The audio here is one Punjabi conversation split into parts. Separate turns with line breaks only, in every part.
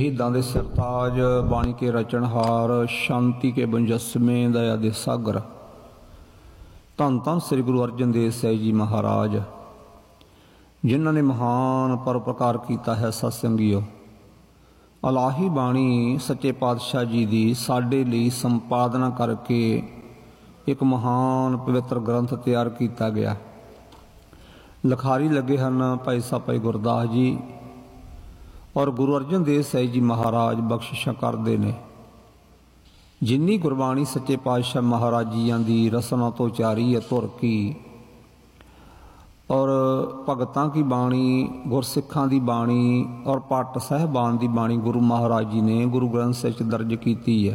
शहीदां दे सरताज बाणी के रचनहार शांति के मुजस्समे दया दे सागर धन धन श्री गुरु अर्जन देव साहिब जी महाराज जिन्हों ने महान परोपकार किया है। सत्संगियो अलाही बाणी सच्चे पातशाह जी की साडे लई संपादना करके एक महान पवित्र ग्रंथ तैयार किया गया। लिखारी लगे हैं भाई साहब भाई गुरदास जी और गुरु अर्जन देव साहिब जी महाराज बख्शिशा करते ने। जिन्नी गुरबाणी सच्चे पातशाह महाराज जियां दी रसना तो उचारी है तुर की और भगतां की बाणी गुरसिखां की बाणी और पट साहिबान की बाणी गुरु महाराज जी ने गुरु ग्रंथ साहिब च दर्ज की है।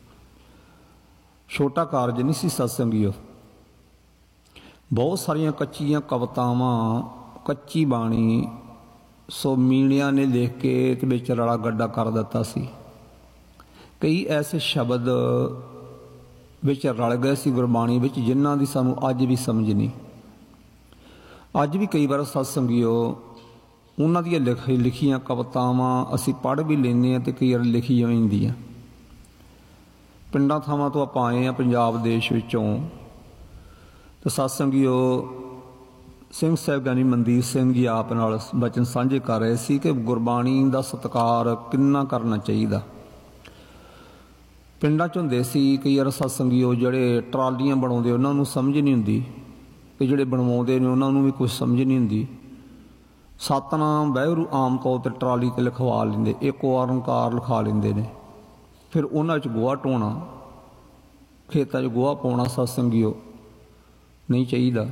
छोटा कारज नहीं सी सत्संगियो। बहुत सारिया कच्चियां कवितावां कच्ची बाणी सो मीणिया ने देख के विच रला गड्ढा कर दिता सी। कई ऐसे शब्द विच रल गए सी गुरबाणी विच जिन्हां दी सानू अज भी समझ नहीं। अज भी कई बार सत्संगियो उन्हां दी लिखियां कवितावां असीं पढ़ भी लैंदे ते कई बार लिखी होंदियां। पिंडां थावां तो आपां आए आ पंजाब देश विचों ते सत्संगियो सिंह साहिब ज्ञानी मनदीप सिंह जी आप नाल बचन साझे कर रहे सी कि गुरबाणी का सत्कार किन्ना करना चाहिए। पिंडां च हुंदे सी कई बार सत्संगियो जिहड़े ट्रालियां बनाउंदे उन्हां नूं समझ नहीं हुंदी ते जिहड़े बनवाउंदे ने उन्हां नूं भी कुछ समझ नहीं हुंदी। सतनाम वाहिगुरू आम तौर पर ट्राली ते लिखवा लैंदे, एक ओंकार लिखा लैंदे ने, फिर उन्हां च गोहा ढोना खेतां च गोहा पाउणा सत्संगियो नहीं चाहिए।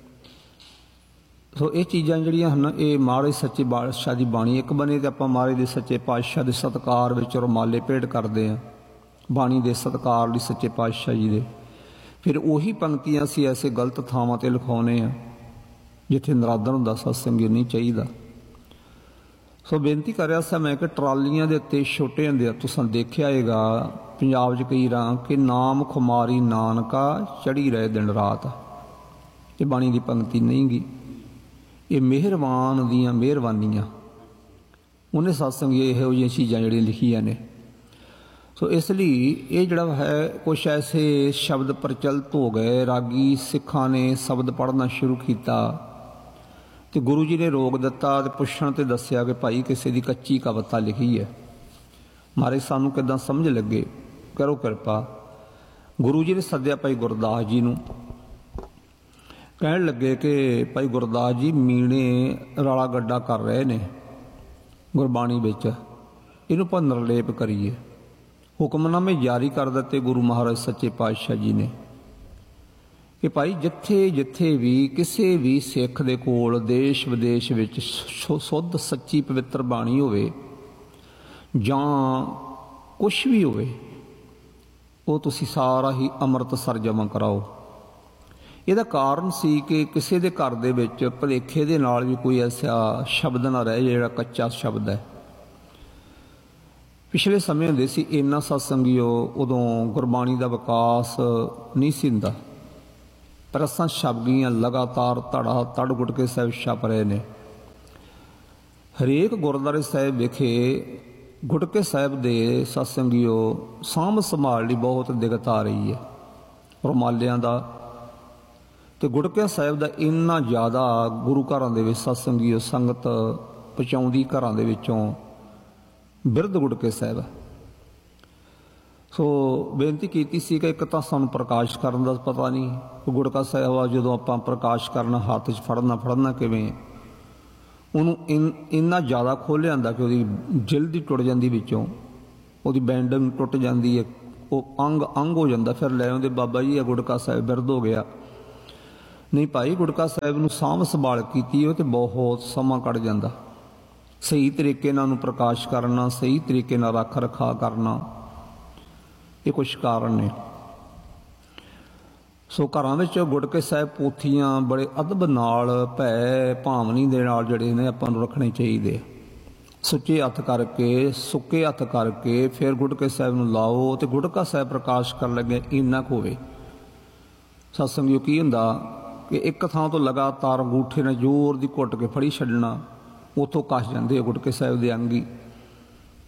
सो ये चीज़ां जिहड़ियां हन ये महाराज सच्चे पातशाह की बाणी एक बने तो आपां महाराज दे सच्चे पातशाह के सत्कार विच रुमाले भेंट करते हैं बाणी के सत्कार लई सच्चे पातशाह जी दे। फिर उही पंक्तियां असीं ऐसे गलत थावां ते लिखाउने आ जिथे नरादर हुंदा सत्संग नहीं चाहिए। सो बेनती कर रहा सा मैं कि ट्रालियां दे उत्ते छोटे हुंदे तुसां देखिया होएगा पंजाब च कई रां कि नाम खुमारी नानका चढ़ी रहे दिन रात। ये बाणी की पंक्ति नहीं गी, ये मेहरबान दियां मेहरबानियां उन्हें सत्संग इहो जिहियां चीज़ां जिहड़ियां लिखियां ने। सो इसलिए ये जिहड़ा है कुछ ऐसे शब्द प्रचलित हो गए। रागी सिखां ने शब्द पढ़ना शुरू किया तो गुरु जी ने रोक दिता तो पुछण ते दस्सिया कि भाई किसी की कच्ची कविता लिखी है, महाराज सानू किदां समझ लगे, करो किरपा। गुरु जी ने सद्या भाई गुरदास जी नूं, कहण लगे कि भाई गुरदास जी मीणे रला गड्ढा कर रहे ने गुरबाणी विच, इहनूं आपां निरलेप करिए। हुक्मनामे जारी कर दिते गुरु महाराज सच्चे पातशाह जी ने कि भाई जिथे जिथे भी किसी भी सिख दे कोल देश विदेश विच शुद्ध सच्ची पवित्र बाणी होवे जां कुछ भी होवे वो तुसीं सारा ही अमृतसर जमा कराओ। ਇਹਦਾ ਕਾਰਨ ਸੀ कि किसी के घर ਦੇ ਵਿੱਚ ਭੁਲੇਖੇ ਦੇ ਨਾਲ भी कोई ऐसा शब्द ना रहे ਜਿਹੜਾ ਕੱਚਾ शब्द है। पिछले समय ਹੁੰਦੇ ਸੀ ਇੰਨਾ ਸਤਸੰਗੀਓ ਉਦੋਂ ਗੁਰਬਾਣੀ ਦਾ ਵਿਕਾਸ नहीं ਸੀ ਹੁੰਦਾ। ਪ੍ਰਸਾਂ ਛਪ ਗਈਆਂ ਲਗਾਤਾਰ ਧੜਾ ਤੜ ਗੁਟਕੇ ਸਾਹਿਬ ਛਪ ਰਹੇ ਨੇ। ਹਰੇਕ ਗੁਰਦੁਆਰੇ ਸਾਹਿਬ ਵਿਖੇ ਗੁਟਕੇ ਸਾਹਿਬ ਦੇ ਸਤਸੰਗੀਓ ਸਾਂਭ ਸੰਭਾਲ ਲਈ ਬਹੁਤ ਦਿੱਕਤ ਆ ਰਹੀ ਹੈ। ਰੁਮਾਲਿਆਂ ਦਾ तो गुड़किया साहिब का इन्ना ज़्यादा गुरु घर के सत्संगी संगत पहुँचाउंदी घर के बिरध गुड़के साहिब। सो बेनती की सी कि एक तो सानू प्रकाश करने का पता नहीं गुड़का साहिब आ जो आप प्रकाश करना हाथ च फड़ना किवें उन्होंने इन्ना ज़्यादा खोल लिया कि वो जिल्द ही टुट जाती विचों वो बैंडिंग टुट जाती है वो अंग अंग हो जाता। फिर लै आउंदे बाबा जी गुड़का साहिब बिरध हो गया। नहीं भाई गुड़का साहिब नूं साਂਭ संभाल की तो बहुत समा कट जाता। सही तरीके नाल प्रकाश करना सही तरीके नाल रख रखा करना ये कुछ कारण ने। सो घरां विच गुड़के साहिब पोथियां बड़े अदब नाल भै भावनी दे नाल जिहड़े ने आपां नूं रखने चाहिए। सुच्चे हत्थ करके सुक्के हत्थ करके फिर गुड़के साहिब नूं लाओ तो गुड़का साहिब प्रकाश कर लगे इन्ना कुछ होवे। सत्संगियों की हुंदा कि एक थां तो लगातार अंगूठे ने जोर की घुट के फड़ी छड्डना उतों कस जाते गुटके साहिब के अंगी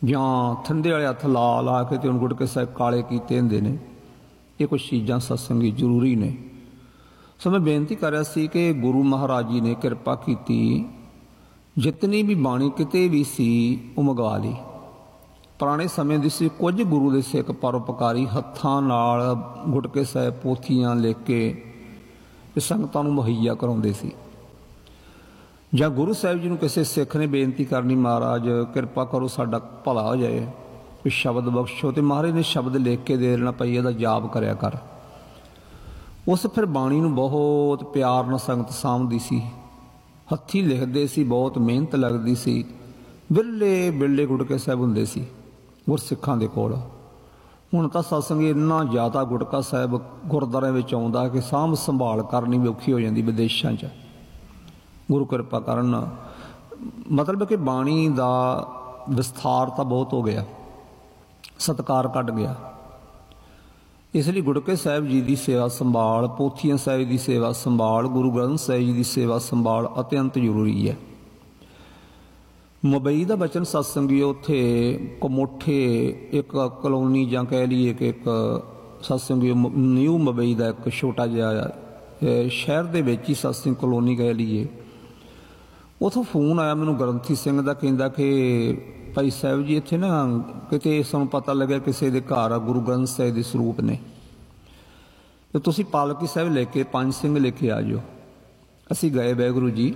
ਜਾਂ ਠੰਡੇ ਵਾਲੇ ਹੱਥ ਲਾ ਲਾ ਕੇ ਤੇ ਹੁਣ ਗੁਟਕੇ ਸਾਹਿਬ ਕਾਲੇ ਕੀਤੇ ਹੁੰਦੇ ਨੇ। ਇਹ ਕੁਛ ਚੀਜ਼ਾਂ ਸਤਸੰਗੀ ਜ਼ਰੂਰੀ ਨੇ। ਸੋ ਮੈਂ ਬੇਨਤੀ ਕਰ ਰਿਹਾ ਸੀ ਕਿ ਗੁਰੂ ਮਹਾਰਾਜ ਜੀ ਨੇ ਕਿਰਪਾ ਕੀਤੀ, ਜਿਤਨੀ ਵੀ ਬਾਣੀ ਕਿਤੇ ਵੀ ਸੀ ਉਹ ਮੰਗਵਾ ਲਈ। ਪੁਰਾਣੇ ਸਮੇਂ ਦੀ ਸੀ, ਕੁਝ ਗੁਰੂ ਦੇ ਸਿੱਖ ਪਰਉਪਕਾਰੀ ਹੱਥਾਂ ਨਾਲ ਗੁਟਕੇ ਸਾਹਿਬ ਪੋਥੀਆਂ ਲਿਖ ਕੇ ਸੰਗਤਾਂ ਨੂੰ ਮੁਹੱਈਆ ਕਰਾਉਂਦੇ ਸੀ। ਜਾਂ ਗੁਰੂ ਸਾਹਿਬ ਜੀ ਨੂੰ ਕਿਸੇ ਸਿੱਖ ਨੇ ਬੇਨਤੀ ਕਰਨੀ, ਮਹਾਰਾਜ ਕਿਰਪਾ ਕਰੋ ਸਾਡਾ ਭਲਾ ਹੋ ਜਾਏ, ਕੋਈ ਸ਼ਬਦ ਬਖਸ਼ੋ, ਤੇ ਮਹਾਰਾਜ ਨੇ ਸ਼ਬਦ ਲਿਖ ਕੇ ਦੇ ਦੇਣਾ, ਪਈ ਇਹਦਾ ਜਾਪ ਕਰਿਆ ਕਰ। ਉਸ ਫਿਰ ਬਾਣੀ ਨੂੰ ਬਹੁਤ ਪਿਆਰ ਨਾਲ ਸੰਗਤ ਸਾਂਭਦੀ ਸੀ, ਹੱਥੀਂ ਲਿਖਦੇ ਸੀ, ਬਹੁਤ ਮਿਹਨਤ ਲੱਗਦੀ ਸੀ। ਬਿਰਲੇ ਬਿਰਲੇ ਗੁਟਕੇ ਸਾਹਿਬ ਹੁੰਦੇ ਸੀ ਗੁਰਸਿੱਖਾਂ ਦੇ ਕੋਲ। ਹੁਣ ਤਾਂ ਸਤਸੰਗੀ ਇੰਨਾ ਜ਼ਿਆਦਾ ਗੁਟਕਾ ਸਾਹਿਬ ਗੁਰਦੁਆਰਿਆਂ ਵਿੱਚ ਆਉਂਦਾ ਕਿ ਸਾਂਭ ਸੰਭਾਲ ਕਰਨੀ ਵੀ ਔਖੀ ਹੋ ਜਾਂਦੀ ਵਿਦੇਸ਼ਾਂ 'ਚ। ਗੁਰੂ ਕਿਰਪਾ ਕਰਨ, ਮਤਲਬ ਕਿ ਬਾਣੀ ਦਾ ਵਿਸਥਾਰ ਤਾਂ ਬਹੁਤ ਹੋ ਗਿਆ, ਸਤਿਕਾਰ ਘਟ ਗਿਆ। ਇਸ ਲਈ ਗੁਟਕੇ ਸਾਹਿਬ ਜੀ ਦੀ ਸੇਵਾ ਸੰਭਾਲ, ਪੋਥੀਆਂ ਸਾਹਿਬ ਦੀ ਸੇਵਾ ਸੰਭਾਲ, ਗੁਰੂ ਗ੍ਰੰਥ ਸਾਹਿਬ ਜੀ ਦੀ ਸੇਵਾ ਸੰਭਾਲ ਅਤਿਅੰਤ ਜ਼ਰੂਰੀ ਹੈ। ਮੁੰਬਈ ਦਾ ਬਚਨ ਸਤਸੰਗੀਓ, ਉੱਥੇ ਕਮੋਠੇ ਇੱਕ ਕਲੋਨੀ ਜਾਂ ਕਹਿ ਲਈਏ ਕਿ ਇੱਕ ਸਤਸੰਗੀਓ ਨਿਊ ਮੁੰਬਈ ਦਾ ਇੱਕ ਛੋਟਾ ਜਿਹਾ ਸ਼ਹਿਰ ਦੇ ਵਿੱਚ ਹੀ ਸਤਸੰਗ ਕਲੋਨੀ ਕਹਿ ਲਈਏ। ਉੱਥੋਂ ਫੋਨ ਆਇਆ ਮੈਨੂੰ ਗ੍ਰੰਥੀ ਸਿੰਘ ਦਾ, ਕਹਿੰਦਾ ਕਿ ਭਾਈ ਸਾਹਿਬ ਜੀ ਇੱਥੇ ਨਾ ਕਿਤੇ ਸਾਨੂੰ ਪਤਾ ਲੱਗਿਆ ਕਿਸੇ ਦੇ ਘਰ ਗੁਰੂ ਗ੍ਰੰਥ ਸਾਹਿਬ ਦੇ ਸਰੂਪ ਨੇ, ਤੇ ਤੁਸੀਂ ਪਾਲਕੀ ਸਾਹਿਬ ਲੈ ਕੇ 5 ਸਿੰਘ ਲੈ ਕੇ ਆ ਜਾਓ। ਅਸੀਂ ਗਏ, ਵਾਹਿਗੁਰੂ ਜੀ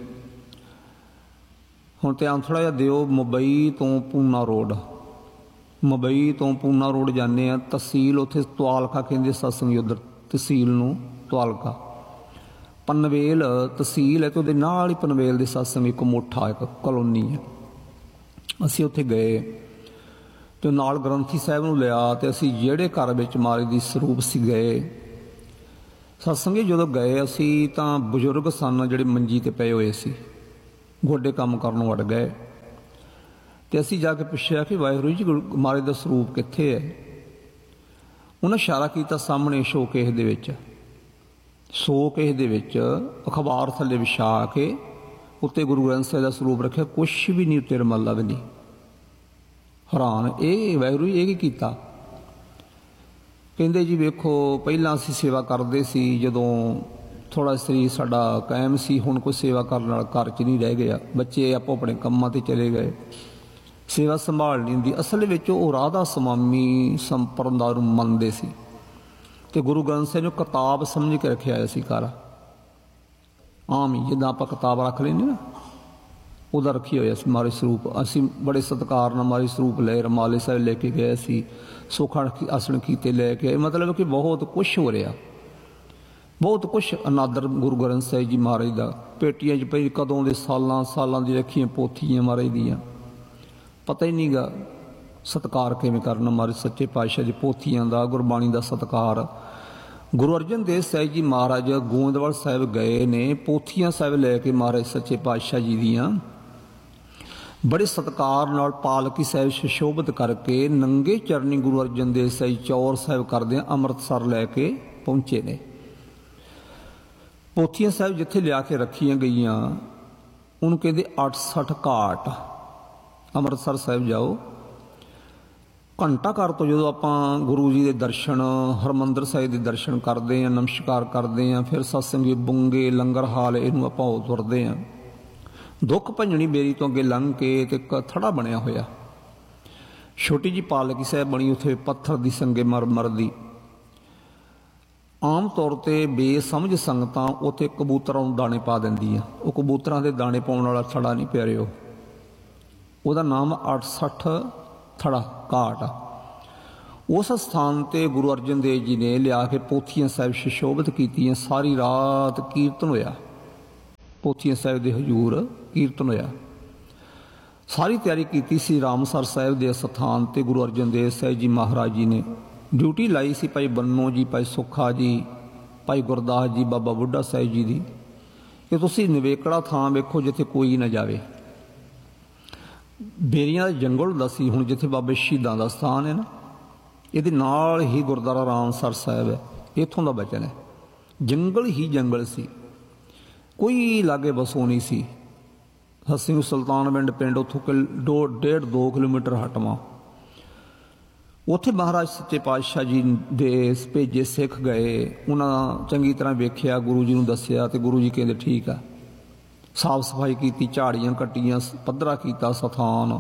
ਹੁਣ ਧਿਆਨ ਥੋੜ੍ਹਾ ਜਿਹਾ ਦਿਓ। ਮੁੰਬਈ ਤੋਂ ਪੂਨਾ ਰੋਡ, ਮੁੰਬਈ ਤੋਂ ਪੂਨਾ ਰੋਡ ਜਾਂਦੇ ਆ, ਤਹਿਸੀਲ ਉੱਥੇ ਤਵਾਲਕਾ ਕਹਿੰਦੇ ਸਤਸੰਗੀ, ਉੱਧਰ ਤਹਿਸੀਲ ਨੂੰ ਤਵਾਲਕਾ। ਪਨਵੇਲ ਤਹਿਸੀਲ ਹੈ ਤੇ ਉਹਦੇ ਨਾਲ ਹੀ ਪਨਵੇਲ ਦੇ ਸਤਸੰਗੀ ਕਮੋਠਾ ਇੱਕ ਕਲੋਨੀ ਹੈ। ਅਸੀਂ ਉੱਥੇ ਗਏ ਤੇ ਨਾਲ ਗ੍ਰੰਥੀ ਸਾਹਿਬ ਨੂੰ ਲਿਆ, ਤੇ ਅਸੀਂ ਜਿਹੜੇ ਘਰ ਵਿੱਚ ਮਹਾਰਾਜ ਦੀ ਸਰੂਪ ਸੀ ਗਏ। ਸਤਸੰਗੀ ਜਦੋਂ ਗਏ ਅਸੀਂ ਤਾਂ ਬਜ਼ੁਰਗ ਸਨ ਜਿਹੜੇ ਮੰਜੀ ਤੇ ਪਏ ਹੋਏ ਸੀ, ਗੋਡੇ ਕੰਮ ਕਰਨ ਵੜ ਗਏ। ਤੇ ਅਸੀਂ ਜਾ ਕੇ ਪੁੱਛਿਆ ਕਿ ਵਾਹਿਗੁਰੂ ਜੀ ਮਹਾਰਾਜ ਦਾ ਸਰੂਪ ਕਿੱਥੇ ਹੈ? ਉਹਨਾਂ ਇਸ਼ਾਰਾ ਕੀਤਾ ਸਾਹਮਣੇ ਸ਼ੋਕੇਸ ਦੇ ਵਿੱਚ, ਸ਼ੋਕੇਸ ਦੇ ਵਿੱਚ ਅਖਬਾਰ ਥੱਲੇ ਵਿਛਾ ਕੇ ਉੱਤੇ ਗੁਰੂ ਗ੍ਰੰਥ ਸਾਹਿਬ ਦਾ ਸਰੂਪ ਰੱਖਿਆ, ਕੁਛ ਵੀ ਨਹੀਂ ਉੱਤੇ, ਰਮਾਲਾ ਵੀ ਨਹੀਂ। ਹੈਰਾਨ, ਇਹ ਵਾਹਿਗੁਰੂ ਇਹ ਕੀ ਕੀਤਾ? ਕਹਿੰਦੇ ਜੀ ਵੇਖੋ, ਪਹਿਲਾਂ ਅਸੀਂ ਸੇਵਾ ਕਰਦੇ ਸੀ ਜਦੋਂ ਥੋੜ੍ਹਾ ਸਰੀਰ ਸਾਡਾ ਕਾਇਮ ਸੀ, ਹੁਣ ਕੋਈ ਸੇਵਾ ਕਰਨ ਵਾਲਾ ਘਰ 'ਚ ਨਹੀਂ ਰਹਿ ਗਿਆ, ਬੱਚੇ ਆਪੋ ਆਪਣੇ ਕੰਮਾਂ 'ਤੇ ਚਲੇ ਗਏ, ਸੇਵਾ ਸੰਭਾਲ ਨਹੀਂ ਹੁੰਦੀ। ਅਸਲ ਵਿੱਚ ਉਹ ਰਾਧਾ ਸਵਾਮੀ ਸੰਪਰਦਾ ਨੂੰ ਮੰਨਦੇ ਸੀ, ਤੇ ਗੁਰੂ ਗ੍ਰੰਥ ਸਾਹਿਬ ਨੂੰ ਕਿਤਾਬ ਸਮਝ ਕੇ ਰੱਖਿਆ ਹੋਇਆ ਸੀ ਘਰ। ਆਮ ਹੀ ਜਿੱਦਾਂ ਆਪਾਂ ਕਿਤਾਬ ਰੱਖ ਲੈਂਦੇ ਨਾ, ਉਹਦਾ ਰੱਖੀ ਹੋਇਆ ਸੀ ਮਹਾਰਾਜ ਸਰੂਪ। ਅਸੀਂ ਬੜੇ ਸਤਿਕਾਰ ਨਾਲ ਮਹਾਰਾਜ ਸਰੂਪ ਲਏ, ਰਮਾਲੇ ਸਾਹਿਬ ਲੈ ਕੇ ਗਏ ਸੀ, ਸੁਖਾਂ ਆਸਣ ਕੀਤੇ ਲੈ ਕੇ, ਮਤਲਬ ਕਿ ਬਹੁਤ ਕੁਛ ਹੋ ਰਿਹਾ, ਬਹੁਤ ਕੁਛ ਅਨਾਦਰ ਗੁਰੂ ਗ੍ਰੰਥ ਸਾਹਿਬ ਜੀ ਮਹਾਰਾਜ ਦਾ। ਪੇਟੀਆਂ 'ਚ ਪਈ ਕਦੋਂ ਦੇ ਸਾਲਾਂ ਸਾਲਾਂ ਦੀ ਰੱਖੀਆਂ ਪੋਥੀਆਂ ਮਹਾਰਾਜ ਦੀਆਂ, ਪਤਾ ਹੀ ਨਹੀਂ ਗਾ ਸਤਿਕਾਰ ਕਿਵੇਂ ਕਰਨਾ ਮਹਾਰਾਜ ਸੱਚੇ ਪਾਤਸ਼ਾਹ ਦੀ ਪੋਥੀਆਂ ਦਾ, ਗੁਰਬਾਣੀ ਦਾ ਸਤਿਕਾਰ। ਗੁਰੂ ਅਰਜਨ ਦੇਵ ਸਾਹਿਬ ਜੀ ਮਹਾਰਾਜ ਗੋਇੰਦਵਾਲ ਸਾਹਿਬ ਗਏ ਨੇ, ਪੋਥੀਆਂ ਸਾਹਿਬ ਲੈ ਕੇ ਮਹਾਰਾਜ ਸੱਚੇ ਪਾਤਸ਼ਾਹ ਜੀ ਦੀਆਂ ਬੜੇ ਸਤਿਕਾਰ ਨਾਲ ਪਾਲਕੀ ਸਾਹਿਬ ਸੁਸ਼ੋਭਿਤ ਕਰਕੇ ਨੰਗੇ ਚਰਨੀ ਗੁਰੂ ਅਰਜਨ ਦੇਵ ਸਾਹਿਬ ਚੌਰ ਸਾਹਿਬ ਕਰਦੇ ਅੰਮ੍ਰਿਤਸਰ ਲੈ ਕੇ ਪਹੁੰਚੇ ਨੇ। ਪੋਥੀਆਂ ਸਾਹਿਬ ਜਿੱਥੇ ਲਿਆ ਕੇ ਰੱਖੀਆਂ ਗਈਆਂ ਉਹਨੂੰ ਕਹਿੰਦੇ 68 ਘਾਟ। ਅੰਮ੍ਰਿਤਸਰ ਸਾਹਿਬ ਜਾਓ, ਘੰਟਾ ਘਰ ਤੋਂ ਜਦੋਂ ਆਪਾਂ ਗੁਰੂ ਜੀ ਦੇ ਦਰਸ਼ਨ, ਹਰਿਮੰਦਰ ਸਾਹਿਬ ਦੇ ਦਰਸ਼ਨ ਕਰਦੇ ਹਾਂ, ਨਮਸਕਾਰ ਕਰਦੇ ਹਾਂ, ਫਿਰ ਸਤਸੰਗੀ ਬੁੰਗੇ ਲੰਗਰ ਹਾਲ ਇਹਨੂੰ ਆਪਾਂ ਉਹ ਤੁਰਦੇ ਹਾਂ। ਦੁੱਖ ਭੰਜਣੀ ਬੇਰੀ ਤੋਂ ਅੱਗੇ ਲੰਘ ਕੇ ਤੇ ਇੱਕ ਥੜਾ ਬਣਿਆ ਹੋਇਆ, ਛੋਟੀ ਜੀ ਪਾਲਕੀ ਸਾਹਿਬ ਬਣੀ, ਉੱਥੇ ਪੱਥਰ ਦੀ ਸੰਗੇ ਮਰਮਰ ਦੀ। ਆਮ ਤੌਰ ਤੇ ਬੇਸਮਝ ਸੰਗਤਾਂ ਉੱਥੇ ਕਬੂਤਰਾਂ ਨੂੰ ਦਾਣੇ ਪਾ ਦਿੰਦੀਆਂ, ਉਹ ਕਬੂਤਰਾਂ ਦੇ ਦਾਣੇ ਪਾਉਣ ਵਾਲਾ ਥੜਾ ਨਹੀਂ ਪਿਆਰਿਓ, ਉਹਦਾ ਨਾਮ 68 ਥੜਾ ਘਾਟ ਆ। ਉਸ ਸਥਾਨ ਤੇ ਗੁਰੂ ਅਰਜਨ ਦੇਵ ਜੀ ਨੇ ਲਿਆ ਕੇ ਪੋਥੀਆਂ ਸਾਹਿਬ ਸੁਸ਼ੋਭਿਤ ਕੀਤੀਆਂ। ਸਾਰੀ ਰਾਤ ਕੀਰਤਨ ਹੋਇਆ, ਪੋਥੀਆਂ ਸਾਹਿਬ ਦੇ ਹਜ਼ੂਰ ਕੀਰਤਨ ਹੋਇਆ। ਸਾਰੀ ਤਿਆਰੀ ਕੀਤੀ ਸੀ ਰਾਮਸਰ ਸਾਹਿਬ ਦੇ ਸਥਾਨ ਤੇ ਗੁਰੂ ਅਰਜਨ ਦੇਵ ਸਾਹਿਬ ਜੀ ਮਹਾਰਾਜ ਜੀ ਨੇ ਡਿਊਟੀ ਲਾਈ ਸੀ, ਭਾਈ ਬੰਨੋ ਜੀ, ਭਾਈ ਸੁੱਖਾ ਜੀ, ਭਾਈ ਗੁਰਦਾਸ ਜੀ, ਬਾਬਾ ਬੁੱਢਾ ਸਾਹਿਬ ਜੀ ਦੀ, ਕਿ ਤੁਸੀਂ ਨਿਵੇਕੜਾ ਥਾਂ ਵੇਖੋ ਜਿੱਥੇ ਕੋਈ ਨਾ ਜਾਵੇ। ਬੇਰੀਆਂ ਦਾ ਜੰਗਲ ਹੁੰਦਾ ਸੀ, ਹੁਣ ਜਿੱਥੇ ਬਾਬੇ ਸ਼ਹੀਦਾਂ ਦਾ ਸਥਾਨ ਹੈ ਨਾ, ਇਹਦੇ ਨਾਲ ਹੀ ਗੁਰਦੁਆਰਾ ਰਾਮਸਰ ਸਾਹਿਬ ਹੈ, ਇੱਥੋਂ ਦਾ ਬਚਨ ਹੈ। ਜੰਗਲ ਹੀ ਜੰਗਲ ਸੀ, ਕੋਈ ਲਾਗੇ ਬਸੋਂ ਨਹੀਂ ਸੀ। ਹਸੀ ਸੁਲਤਾਨਵਿੰਡ ਪਿੰਡ ਉੱਥੋਂ 1.5-2 ਕਿਲੋਮੀਟਰ ਹਟਵਾਂ ਉੱਥੇ ਮਹਾਰਾਜ ਸੱਚੇ ਪਾਤਸ਼ਾਹ ਜੀ ਦੇ ਭੇਜੇ ਸਿੱਖ ਗਏ। ਉਹਨਾਂ ਚੰਗੀ ਤਰ੍ਹਾਂ ਵੇਖਿਆ, ਗੁਰੂ ਜੀ ਨੂੰ ਦੱਸਿਆ ਤੇ ਗੁਰੂ ਜੀ ਕਹਿੰਦੇ ਠੀਕ ਆ। ਸਾਫ ਸਫਾਈ ਕੀਤੀ, ਝਾੜੀਆਂ ਕੱਟੀਆਂ, ਪੱਧਰਾ ਕੀਤਾ ਸਥਾਨ।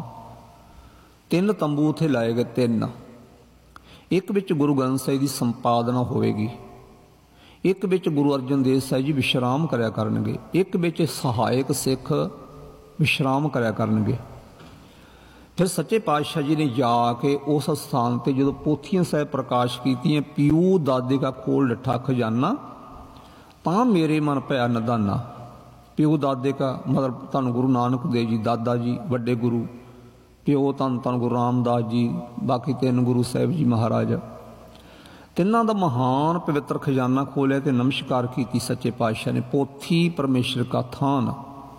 3 ਤੰਬੂ ਉੱਥੇ ਲਾਏ ਗਏ। 3 ਇੱਕ ਵਿੱਚ ਗੁਰੂ ਗ੍ਰੰਥ ਸਾਹਿਬ ਦੀ ਸੰਪਾਦਨਾ ਹੋਵੇਗੀ, ਇੱਕ ਵਿੱਚ ਗੁਰੂ ਅਰਜਨ ਦੇਵ ਸਾਹਿਬ ਜੀ ਵਿਸ਼ਰਾਮ ਕਰਿਆ ਕਰਨਗੇ, ਇੱਕ ਵਿੱਚ ਸਹਾਇਕ ਸਿੱਖ ਵਿਸ਼ਰਾਮ ਕਰਿਆ ਕਰਨਗੇ। ਫਿਰ ਸੱਚੇ ਪਾਤਸ਼ਾਹ ਜੀ ਨੇ ਜਾ ਕੇ ਉਸ ਸਥਾਨ ਤੇ ਜਦੋਂ ਪੋਥੀਆਂ ਸਾਹਿਬ ਪ੍ਰਕਾਸ਼ ਕੀਤੀਆਂ, ਪਿਓ ਦਾਦੇ ਕਾ ਖੋਲ ਡੱਠਾ ਖਜ਼ਾਨਾ ਤਾਂ ਮੇਰੇ ਮਨ ਭਇਆ ਨਦਾਨਾ। ਪਿਓ ਦਾਦੇ ਕਾ ਮਤਲਬ ਧੰਨ ਗੁਰੂ ਨਾਨਕ ਦੇਵ ਜੀ, ਦਾਦਾ ਜੀ ਵੱਡੇ ਗੁਰੂ, ਪਿਓ ਧੰਨ ਧੰਨ ਗੁਰੂ ਰਾਮਦਾਸ ਜੀ, ਬਾਕੀ 3 ਗੁਰੂ ਸਾਹਿਬ ਜੀ ਮਹਾਰਾਜ, ਤਿੰਨਾਂ ਦਾ ਮਹਾਨ ਪਵਿੱਤਰ ਖਜ਼ਾਨਾ ਖੋਲ੍ਹਿਆ ਤੇ ਨਮਸਕਾਰ ਕੀਤੀ ਸੱਚੇ ਪਾਤਸ਼ਾਹ ਨੇ। ਪੋਥੀ ਪਰਮੇਸ਼ਰ ਕਾ ਥਾਨ।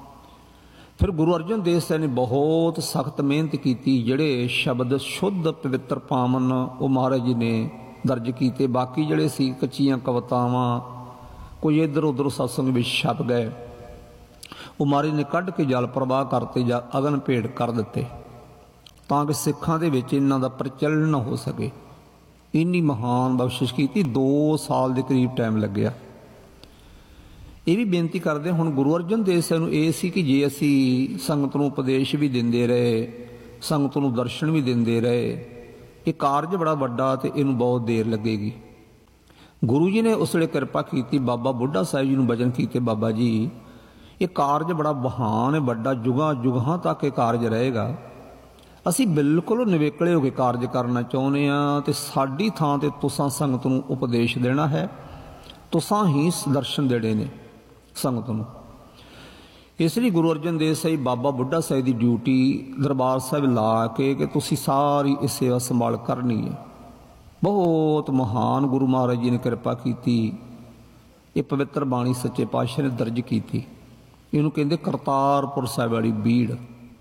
ਫਿਰ ਗੁਰੂ ਅਰਜਨ ਦੇਵ ਸਾਹਿਬ ਨੇ ਬਹੁਤ ਸਖਤ ਮਿਹਨਤ ਕੀਤੀ। ਜਿਹੜੇ ਸ਼ਬਦ ਸ਼ੁੱਧ ਪਵਿੱਤਰ ਪਾਵਨ ਉਹ ਮਹਾਰਾਜ ਜੀ ਨੇ ਦਰਜ ਕੀਤੇ। ਬਾਕੀ ਜਿਹੜੇ ਸੀ ਕੱਚੀਆਂ ਕਵਿਤਾਵਾਂ, ਕੋਈ ਇੱਧਰ ਉੱਧਰ ਸਤਸੰਗ ਵਿੱਚ ਛਪ ਗਏ, ਉਹ ਮਹਾਰਾਜ ਨੇ ਕੱਢ ਕੇ ਜਲ ਪ੍ਰਵਾਹ ਕਰਤੇ ਜਾਂ ਅਗਨ ਭੇਟ ਕਰ ਦਿੱਤੇ, ਤਾਂ ਕਿ ਸਿੱਖਾਂ ਦੇ ਵਿੱਚ ਇਹਨਾਂ ਦਾ ਪ੍ਰਚਲਨ ਨਾ ਹੋ ਸਕੇ। ਇੰਨੀ ਮਹਾਨ ਬਖਸ਼ਿਸ਼ ਕੀਤੀ। 2 ਸਾਲ ਦੇ ਕਰੀਬ ਟਾਈਮ ਲੱਗਿਆ। ਇਹ ਵੀ ਬੇਨਤੀ ਕਰਦੇ ਹੁਣ ਗੁਰੂ ਅਰਜਨ ਦੇਵ ਸਾਹਿਬ ਨੂੰ ਇਹ ਸੀ ਕਿ ਜੇ ਅਸੀਂ ਸੰਗਤ ਨੂੰ ਉਪਦੇਸ਼ ਵੀ ਦਿੰਦੇ ਰਹੇ, ਸੰਗਤ ਨੂੰ ਦਰਸ਼ਨ ਵੀ ਦਿੰਦੇ ਰਹੇ, ਇਹ ਕਾਰਜ ਬੜਾ ਵੱਡਾ ਤੇ ਇਹਨੂੰ ਬਹੁਤ ਦੇਰ ਲੱਗੇਗੀ। ਗੁਰੂ ਜੀ ਨੇ ਉਸ ਵੇਲੇ ਕਿਰਪਾ ਕੀਤੀ, ਬਾਬਾ ਬੁੱਢਾ ਸਾਹਿਬ ਜੀ ਨੂੰ ਬਚਨ ਕੀਤੇ, ਬਾਬਾ ਜੀ ਇਹ ਕਾਰਜ ਬੜਾ ਮਹਾਨ ਹੈ, ਵੱਡਾ, ਜੁਗਾਂ ਜੁਗਾਂ ਤੱਕ ਇਹ ਕਾਰਜ ਰਹੇਗਾ। ਅਸੀਂ ਬਿਲਕੁਲ ਨਿਵੇਕਲੇ ਹੋ ਕੇ ਕਾਰਜ ਕਰਨਾ ਚਾਹੁੰਦੇ ਹਾਂ ਤੇ ਸਾਡੀ ਥਾਂ ਤੇ ਤੁਸਾਂ ਸੰਗਤ ਨੂੰ ਉਪਦੇਸ਼ ਦੇਣਾ ਹੈ, ਤੁਸਾਂ ਹੀ ਦਰਸ਼ਨ ਦੇਣੇ ਨੇ ਸੰਗਤ ਨੂੰ। ਇਸ ਲਈ ਗੁਰੂ ਅਰਜਨ ਦੇਵ ਸਾਹਿਬ ਬਾਬਾ ਬੁੱਢਾ ਸਾਹਿਬ ਦੀ ਡਿਊਟੀ ਦਰਬਾਰ ਸਾਹਿਬ ਲਾ ਕੇ ਕਿ ਤੁਸੀਂ ਸਾਰੀ ਇਹ ਸੇਵਾ ਸੰਭਾਲ ਕਰਨੀ ਹੈ। ਬਹੁਤ ਮਹਾਨ ਗੁਰੂ ਮਹਾਰਾਜ ਜੀ ਨੇ ਕਿਰਪਾ ਕੀਤੀ। ਇਹ ਪਵਿੱਤਰ ਬਾਣੀ ਸੱਚੇ ਪਾਤਸ਼ਾਹ ਨੇ ਦਰਜ ਕੀਤੀ। ਇਹਨੂੰ ਕਹਿੰਦੇ ਕਰਤਾਰਪੁਰ ਸਾਹਿਬ ਵਾਲੀ ਬੀੜ।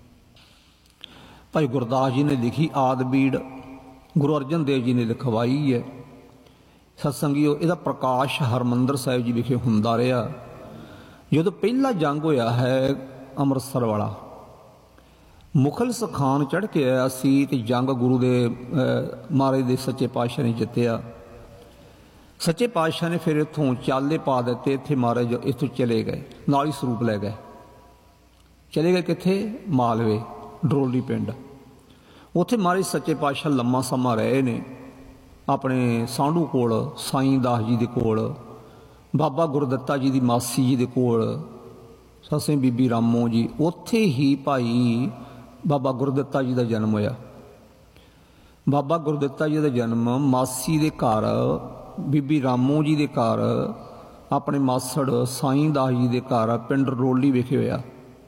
ਭਾਈ ਗੁਰਦਾਸ ਜੀ ਨੇ ਲਿਖੀ ਆਦਿ ਬੀੜ, ਗੁਰੂ ਅਰਜਨ ਦੇਵ ਜੀ ਨੇ ਲਿਖਵਾਈ ਹੈ। ਸਤਸੰਗੀਓ, ਇਹਦਾ ਪ੍ਰਕਾਸ਼ ਹਰਮੰਦਰ ਸਾਹਿਬ ਜੀ ਵਿਖੇ ਹੁੰਦਾ ਰਿਹਾ। ਜਦੋਂ ਪਹਿਲਾ ਜੰਗ ਹੋਇਆ ਹੈ ਅੰਮ੍ਰਿਤਸਰ ਵਾਲਾ, ਮੁਖਲਿਸ ਖਾਨ ਚੜ੍ਹ ਕੇ ਆਇਆ ਸੀ ਤੇ ਜੰਗ ਗੁਰੂ ਦੇ ਮਹਾਰਾਜ ਦੇ ਸੱਚੇ ਪਾਤਸ਼ਾਹ ਨੇ ਜਿੱਤਿਆ। ਸੱਚੇ ਪਾਤਸ਼ਾਹ ਨੇ ਫਿਰ ਇੱਥੋਂ ਚਾਲੇ ਪਾ ਦਿੱਤੇ। ਇੱਥੇ ਮਹਾਰਾਜ ਇੱਥੋਂ ਚਲੇ ਗਏ, ਨਾਲ ਹੀ ਸਰੂਪ ਲੈ ਗਏ। ਚਲੇ ਗਏ ਕਿੱਥੇ? ਮਾਲਵੇ, ਡਰੋਲੀ ਪਿੰਡ। ਉੱਥੇ ਮਹਾਰਾਜ ਸੱਚੇ ਪਾਤਸ਼ਾਹ ਲੰਮਾ ਸਮਾਂ ਰਹੇ ਨੇ, ਆਪਣੇ ਸਾਂਢੂ ਕੋਲ, ਸਾਈਂ ਦਾਸ ਜੀ ਦੇ ਕੋਲ, ਬਾਬਾ ਗੁਰਦਿੱਤਾ ਜੀ ਦੀ ਮਾਸੀ ਜੀ ਦੇ ਕੋਲ, ਸੱਸੇ ਬੀਬੀ ਰਾਮੋ ਜੀ। ਉੱਥੇ ਹੀ ਭਾਈ ਬਾਬਾ ਗੁਰਦਿੱਤਾ ਜੀ ਦਾ ਜਨਮ ਹੋਇਆ। ਬਾਬਾ ਗੁਰਦਿੱਤਾ ਜੀ ਦਾ ਜਨਮ ਮਾਸੀ ਦੇ ਘਰ, ਬੀਬੀ ਰਾਮੋ ਜੀ ਦੇ ਘਰ, ਆਪਣੇ ਮਾਸੜ ਸਾਈਂ ਦਾਸ ਜੀ ਦੇ ਘਰ ਪਿੰਡ ਰੋਲੀ ਵਿਖੇ ਹੋਇਆ।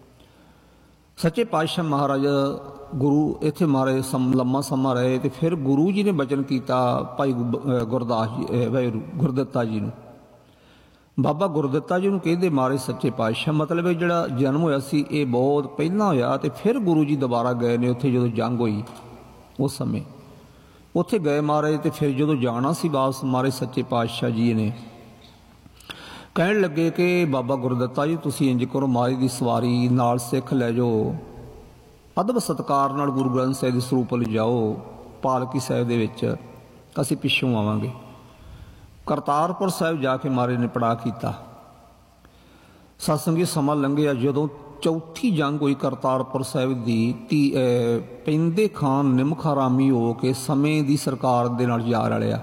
ਸੱਚੇ ਪਾਤਸ਼ਾਹ ਮਹਾਰਾਜ ਗੁਰੂ ਇੱਥੇ ਮਹਾਰਾਜ ਲੰਮਾ ਸਮਾਂ ਰਹੇ ਤੇ ਫਿਰ ਗੁਰੂ ਜੀ ਨੇ ਬਚਨ ਕੀਤਾ ਭਾਈ ਗੁਰਦਾਸ ਜੀ, ਭਾਈ ਗੁਰਦਿੱਤਾ ਜੀ ਨੂੰ। ਬਾਬਾ ਗੁਰਦਿੱਤਾ ਜੀ ਨੂੰ ਕਹਿੰਦੇ ਮਹਾਰਾਜ ਸੱਚੇ ਪਾਤਸ਼ਾਹ, ਮਤਲਬ ਇਹ ਜਿਹੜਾ ਜਨਮ ਹੋਇਆ ਸੀ ਇਹ ਬਹੁਤ ਪਹਿਲਾਂ ਹੋਇਆ ਤੇ ਫਿਰ ਗੁਰੂ ਜੀ ਦੁਬਾਰਾ ਗਏ ਨੇ ਉੱਥੇ ਜਦੋਂ ਜੰਗ ਹੋਈ ਉਸ ਸਮੇਂ ਉੱਥੇ ਗਏ ਮਹਾਰਾਜ। ਤੇ ਫਿਰ ਜਦੋਂ ਜਾਣਾ ਸੀ ਵਾਪਸ, ਮਹਾਰਾਜ ਸੱਚੇ ਪਾਤਸ਼ਾਹ ਜੀ ਨੇ ਕਹਿਣ ਲੱਗੇ ਕਿ ਬਾਬਾ ਗੁਰਦਿੱਤਾ ਜੀ ਤੁਸੀਂ ਇੰਜ ਕਰੋ, ਮਹਾਰਾਜ ਦੀ ਸਵਾਰੀ ਨਾਲ ਸਿੱਖ ਲੈ ਜਾਓ, ਅਦਬ ਸਤਿਕਾਰ ਨਾਲ ਗੁਰੂ ਗ੍ਰੰਥ ਸਾਹਿਬ ਦੇ ਸਰੂਪ ਲਿਜਾਓ, ਪਾਲਕੀ ਸਾਹਿਬ ਦੇ ਵਿੱਚ ਅਸੀਂ ਪਿੱਛੋਂ ਆਵਾਂਗੇ। ਕਰਤਾਰਪੁਰ ਸਾਹਿਬ ਜਾ ਕੇ ਮਹਾਰਾਜ ਨੇ ਪੜਾਅ ਕੀਤਾ। ਸਤਸੰਗੀ ਸਮਾਂ ਲੰਘਿਆ, ਜਦੋਂ ਚੌਥੀ ਜੰਗ ਹੋਈ ਕਰਤਾਰਪੁਰ ਸਾਹਿਬ ਦੀ, ਪੈਂਦੇ ਖਾਨ ਨਿਮਖਾਰਾਮੀ ਹੋ ਕੇ ਸਮੇਂ ਦੀ ਸਰਕਾਰ ਦੇ ਨਾਲ ਜਾ ਰਲਿਆ।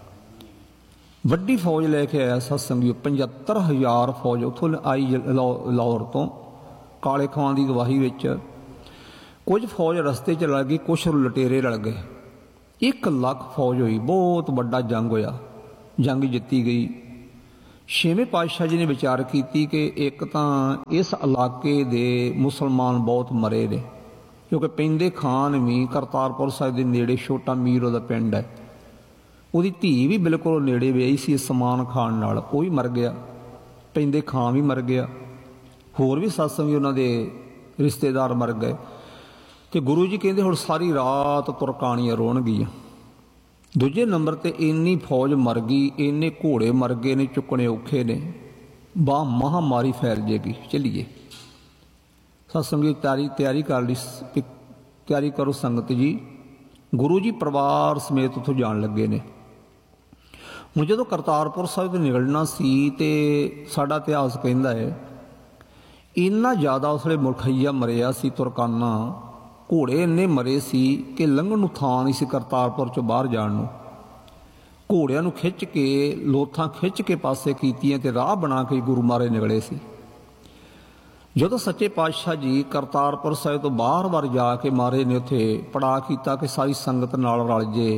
ਵੱਡੀ ਫੌਜ ਲੈ ਕੇ ਆਇਆ ਸਤਸੰਗੀ, 75,000 ਫੌਜ ਉੱਥੋਂ ਆਈ ਲਾਹੌਰ ਤੋਂ, ਕਾਲੇ ਖਾਨ ਦੀ ਅਗਵਾਈ ਵਿੱਚ। ਕੁਝ ਫੌਜ ਰਸਤੇ 'ਚ ਰਲ ਗਈ, ਕੁਛ ਲੁਟੇਰੇ ਰਲ ਗਏ। 1 ਲੱਖ ਫੌਜ ਹੋਈ। ਬਹੁਤ ਵੱਡਾ ਜੰਗ ਹੋਇਆ, ਜੰਗ ਜਿੱਤੀ ਗਈ। 6ਵੇਂ ਪਾਤਸ਼ਾਹ ਜੀ ਨੇ ਵਿਚਾਰ ਕੀਤੀ ਕਿ ਇੱਕ ਤਾਂ ਇਸ ਇਲਾਕੇ ਦੇ ਮੁਸਲਮਾਨ ਬਹੁਤ ਮਰੇ ਨੇ, ਕਿਉਂਕਿ ਪੈਂਦੇ ਖਾਨ ਵੀ ਕਰਤਾਰਪੁਰ ਸਾਹਿਬ ਦੇ ਨੇੜੇ, ਛੋਟਾ ਮੀਰ ਉਹਦਾ ਪਿੰਡ ਹੈ, ਉਹਦੀ ਧੀ ਵੀ ਬਿਲਕੁਲ ਨੇੜੇ ਵਿਆਹੀ ਸੀ ਸਮਾਨ ਖਾਨ ਨਾਲ, ਉਹ ਵੀ ਮਰ ਗਿਆ। ਪੈਂਦੇ ਖਾਨ ਵੀ ਮਰ ਗਿਆ, ਹੋਰ ਵੀ ਸਤਸੰਗੀ ਉਹਨਾਂ ਦੇ ਰਿਸ਼ਤੇਦਾਰ ਮਰ ਗਏ। ਤੇ ਗੁਰੂ ਜੀ ਕਹਿੰਦੇ ਹੁਣ ਸਾਰੀ ਰਾਤ ਤੁਰਕਾਣੀਆਂ ਰੋਣਗੀਆਂ। ਦੂਜੇ ਨੰਬਰ ਤੇ ਇੰਨੀ ਫੌਜ ਮਰ ਗਈ, ਇੰਨੇ ਘੋੜੇ ਮਰ ਗਏ ਨੇ, ਚੁੱਕਣੇ ਔਖੇ ਨੇ, ਮਹਾਮਾਰੀ ਫੈਲ ਜੇਗੀ, ਚੱਲੀਏ। ਸਤਸੰਗੀ ਤਿਆਰੀ ਕਰ ਲਈ, ਤਿਆਰੀ ਕਰੋ ਸੰਗਤ ਜੀ, ਗੁਰੂ ਜੀ ਪਰਿਵਾਰ ਸਮੇਤ ਉੱਥੋਂ ਜਾਣ ਲੱਗੇ ਨੇ। ਹੁਣ ਜਦੋਂ ਕਰਤਾਰਪੁਰ ਸਾਹਿਬ ਤੋਂ ਨਿਕਲਣਾ ਸੀ ਤੇ ਸਾਡਾ ਇਤਿਹਾਸ ਕਹਿੰਦਾ ਹੈ ਇੰਨਾ ਜ਼ਿਆਦਾ ਉਸ ਵੇਲੇ ਮੁਲਖਈਆ ਮਰਿਆ ਸੀ, ਤੁਰਕਾਨਾ ਘੋੜੇ ਇੰਨੇ ਮਰੇ ਸੀ ਕਿ ਲੰਘਣ ਨੂੰ ਥਾਂ ਨਹੀਂ ਸੀ ਕਰਤਾਰਪੁਰ ਚੋਂ ਬਾਹਰ ਜਾਣ ਨੂੰ। ਘੋੜਿਆਂ ਨੂੰ ਖਿੱਚ ਕੇ, ਲੋਥਾਂ ਖਿੱਚ ਕੇ ਪਾਸੇ ਕੀਤੀਆਂ ਤੇ ਰਾਹ ਬਣਾ ਕੇ ਗੁਰੂ ਮਹਾਰਾਜ ਨਿਕਲੇ ਸੀ। ਜਦੋਂ ਸੱਚੇ ਪਾਤਸ਼ਾਹ ਜੀ ਕਰਤਾਰਪੁਰ ਸਾਹਿਬ ਤੋਂ ਬਾਹਰ ਜਾ ਕੇ ਮਹਾਰਾਜ ਨੇ ਉੱਥੇ ਪੜਾਅ ਕੀਤਾ ਕਿ ਸਾਰੀ ਸੰਗਤ ਨਾਲ ਰਲ ਜੇ,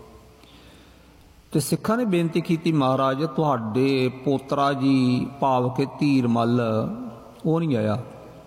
ਤੇ ਸਿੱਖਾਂ ਨੇ ਬੇਨਤੀ ਕੀਤੀ, ਮਹਾਰਾਜ ਤੁਹਾਡੇ ਪੋਤਰਾ ਜੀ ਭਾਵ ਕੇ ਧੀਰ ਮੱਲ ਉਹ ਨਹੀਂ ਆਇਆ।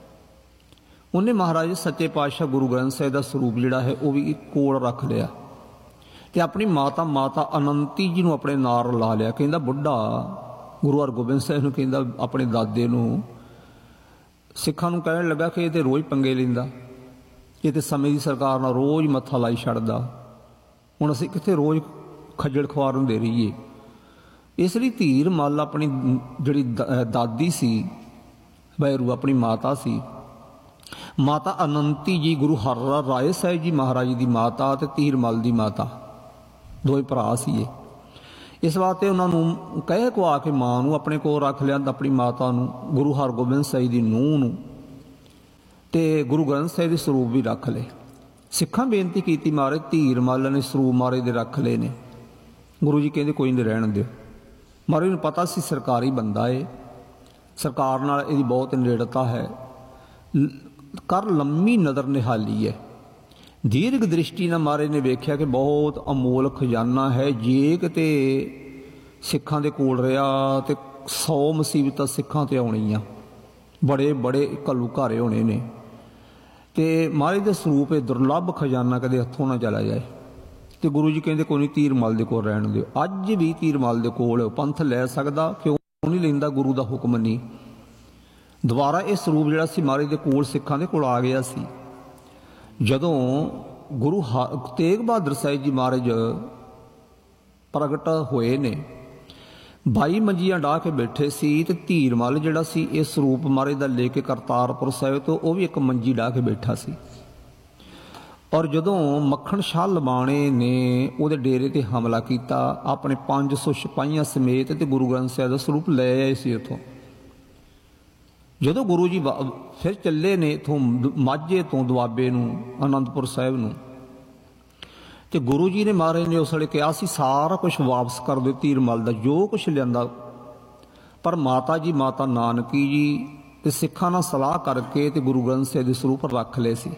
ਉਹਨੇ ਮਹਾਰਾਜ ਸੱਚੇ ਪਾਤਸ਼ਾਹ ਗੁਰੂ ਗ੍ਰੰਥ ਸਾਹਿਬ ਦਾ ਸਰੂਪ ਜਿਹੜਾ ਹੈ ਉਹ ਵੀ ਕੋਲ ਰੱਖ ਲਿਆ ਤੇ ਆਪਣੀ ਮਾਤਾ ਅਨੰਤੀ ਜੀ ਨੂੰ ਆਪਣੇ ਨਾਲ ਲਾ ਲਿਆ। ਕਹਿੰਦਾ ਬੁੱਢਾ ਗੁਰੂ ਹਰਗੋਬਿੰਦ ਸਾਹਿਬ ਨੂੰ ਕਹਿੰਦਾ ਆਪਣੇ ਦਾਦੇ ਨੂੰ, ਸਿੱਖਾਂ ਨੂੰ ਕਹਿਣ ਲੱਗਾ ਕਿ ਇਹ ਤੇ ਰੋਜ਼ ਪੰਗੇ ਲੈਂਦਾ, ਇਹ ਤੇ ਸਮੇਂ ਦੀ ਸਰਕਾਰ ਨਾਲ ਰੋਜ਼ ਮੱਥਾ ਲਾਈ ਛੱਡਦਾ, ਹੁਣ ਅਸੀਂ ਕਿੱਥੇ ਰੋਜ਼ ਖੱਜਲ ਖੁਆਰ ਨੂੰ ਦੇ ਰਹੀਏ। ਇਸ ਲਈ ਧੀਰ ਮੱਲ ਆਪਣੀ ਜਿਹੜੀ ਦਾਦੀ ਸੀ ਵੈਰੂ, ਆਪਣੀ ਮਾਤਾ ਸੀ, ਮਾਤਾ ਅਨੰਤੀ ਜੀ ਗੁਰੂ ਹਰ ਰਾਏ ਸਾਹਿਬ ਜੀ ਮਹਾਰਾਜ ਦੀ ਮਾਤਾ ਤੇ ਧੀਰ ਮੱਲ ਦੀ ਮਾਤਾ, ਦੋਵੇਂ ਭਰਾ ਸੀ ਇਹ। ਇਸ ਵਾਸਤੇ ਉਹਨਾਂ ਨੂੰ ਕਹਿ ਕੁਆ ਕੇ ਮਾਂ ਨੂੰ ਆਪਣੇ ਕੋਲ ਰੱਖ ਲਿਆ, ਆਪਣੀ ਮਾਤਾ ਨੂੰ, ਗੁਰੂ ਹਰਗੋਬਿੰਦ ਸਾਹਿਬ ਦੀ ਨੂੰਹ ਨੂੰ, ਤੇ ਗੁਰੂ ਗ੍ਰੰਥ ਸਾਹਿਬ ਦੇ ਸਰੂਪ ਵੀ ਰੱਖ ਲਏ। ਸਿੱਖਾਂ ਬੇਨਤੀ ਕੀਤੀ ਮਹਾਰਾਜ ਧੀਰ ਮੱਲ ਨੇ ਸਰੂਪ ਮਹਾਰਾਜ ਦੇ ਰੱਖ ਲਏ ਨੇ। ਗੁਰੂ ਜੀ ਕਹਿੰਦੇ ਕੋਈ ਨਹੀਂ, ਰਹਿਣ ਦਿਓ। ਮਹਾਰਾਜ ਨੂੰ ਪਤਾ ਸੀ ਸਰਕਾਰੀ ਬੰਦਾ ਏ, ਸਰਕਾਰ ਨਾਲ ਇਹਦੀ ਬਹੁਤ ਨੇੜਤਾ ਹੈ, ਕਰ ਲੰਮੀ ਨਜ਼ਰ ਨਿਹਾਲੀ ਹੈ। ਦੀਰਘ ਦ੍ਰਿਸ਼ਟੀ ਨਾਲ ਮਹਾਰਾਜ ਨੇ ਵੇਖਿਆ ਕਿ ਬਹੁਤ ਅਮੋਲ ਖਜ਼ਾਨਾ ਹੈ, ਜੇ ਕਿਤੇ ਸਿੱਖਾਂ ਦੇ ਕੋਲ ਰਿਹਾ ਤੇ 100 ਮੁਸੀਬਤਾਂ ਸਿੱਖਾਂ ਤੇ ਆਉਣੀਆਂ, ਬੜੇ ਬੜੇ ਘੱਲੂ ਘਾਰੇ ਹੋਣੇ ਨੇ, ਤੇ ਮਹਾਰਾਜ ਦੇ ਸਰੂਪ ਇਹ ਦੁਰਲੱਭ ਖਜ਼ਾਨਾ ਕਦੇ ਹੱਥੋਂ ਨਾ ਚਲਾ ਜਾਏ। ਤੇ ਗੁਰੂ ਜੀ ਕਹਿੰਦੇ ਕੋਈ ਨਹੀਂ, ਧੀਰ ਮੱਲ ਦੇ ਕੋਲ ਰਹਿਣ ਦਿਓ। ਅੱਜ ਵੀ ਧੀਰ ਮੱਲ ਦੇ ਕੋਲ ਪੰਥ ਲੈ ਸਕਦਾ, ਕਿਉਂ ਨਹੀਂ ਲੈਂਦਾ? ਗੁਰੂ ਦਾ ਹੁਕਮ ਨਹੀਂ। ਦੁਬਾਰਾ ਇਹ ਸਰੂਪ ਜਿਹੜਾ ਸੀ ਮਹਾਰਾਜ ਦੇ ਕੋਲ, ਸਿੱਖਾਂ ਦੇ ਕੋਲ ਆ ਗਿਆ ਸੀ। ਜਦੋਂ ਗੁਰੂ ਤੇਗ ਬਹਾਦਰ ਸਾਹਿਬ ਜੀ ਮਹਾਰਾਜ ਪ੍ਰਗਟ ਹੋਏ ਨੇ, 22 ਮੰਜੀਆਂ ਡਾਹ ਕੇ ਬੈਠੇ ਸੀ, ਤੇ ਧੀਰ ਮੱਲ ਜਿਹੜਾ ਸੀ ਇਹ ਸਰੂਪ ਮਹਾਰਾਜ ਦਾ ਲੈ ਕੇ ਕਰਤਾਰਪੁਰ ਸਾਹਿਬ ਤੋਂ ਉਹ ਵੀ ਇੱਕ ਮੰਜੀ ਡਾਹ ਕੇ ਬੈਠਾ ਸੀ। ਔਰ ਜਦੋਂ ਮੱਖਣ ਸ਼ਾਹ ਲਬਾਣੇ ਨੇ ਉਹਦੇ ਡੇਰੇ ਤੇ ਹਮਲਾ ਕੀਤਾ, ਆਪਣੇ 500 ਸਿਪਾਹੀਆਂ ਸਮੇਤ, ਤੇ ਗੁਰੂ ਗ੍ਰੰਥ ਸਾਹਿਬ ਦਾ ਸਰੂਪ ਲੈ ਆਏ ਸੀ ਉੱਥੋਂ। ਜਦੋਂ ਗੁਰੂ ਜੀ ਫਿਰ ਚੱਲੇ ਨੇ ਇੱਥੋਂ ਮਾਝੇ ਤੋਂ ਦੁਆਬੇ ਨੂੰ, ਅਨੰਦਪੁਰ ਸਾਹਿਬ ਨੂੰ, ਤੇ ਗੁਰੂ ਜੀ ਨੇ ਮਹਾਰਾਜ ਨੇ ਉਸ ਵੇਲੇ ਕਿਹਾ ਸੀ ਸਾਰਾ ਕੁਝ ਵਾਪਸ ਕਰ ਦਿਓ ਧੀਰ ਮੱਲ ਦਾ, ਜੋ ਕੁਝ ਲਿਆਂਦਾ। ਪਰ ਮਾਤਾ ਜੀ, ਮਾਤਾ ਨਾਨਕੀ ਜੀ ਤੇ ਸਿੱਖਾਂ ਨਾਲ ਸਲਾਹ ਕਰਕੇ ਤੇ ਗੁਰੂ ਗ੍ਰੰਥ ਸਾਹਿਬ ਦੇ ਸਰੂਪ ਰੱਖ ਲਏ ਸੀ।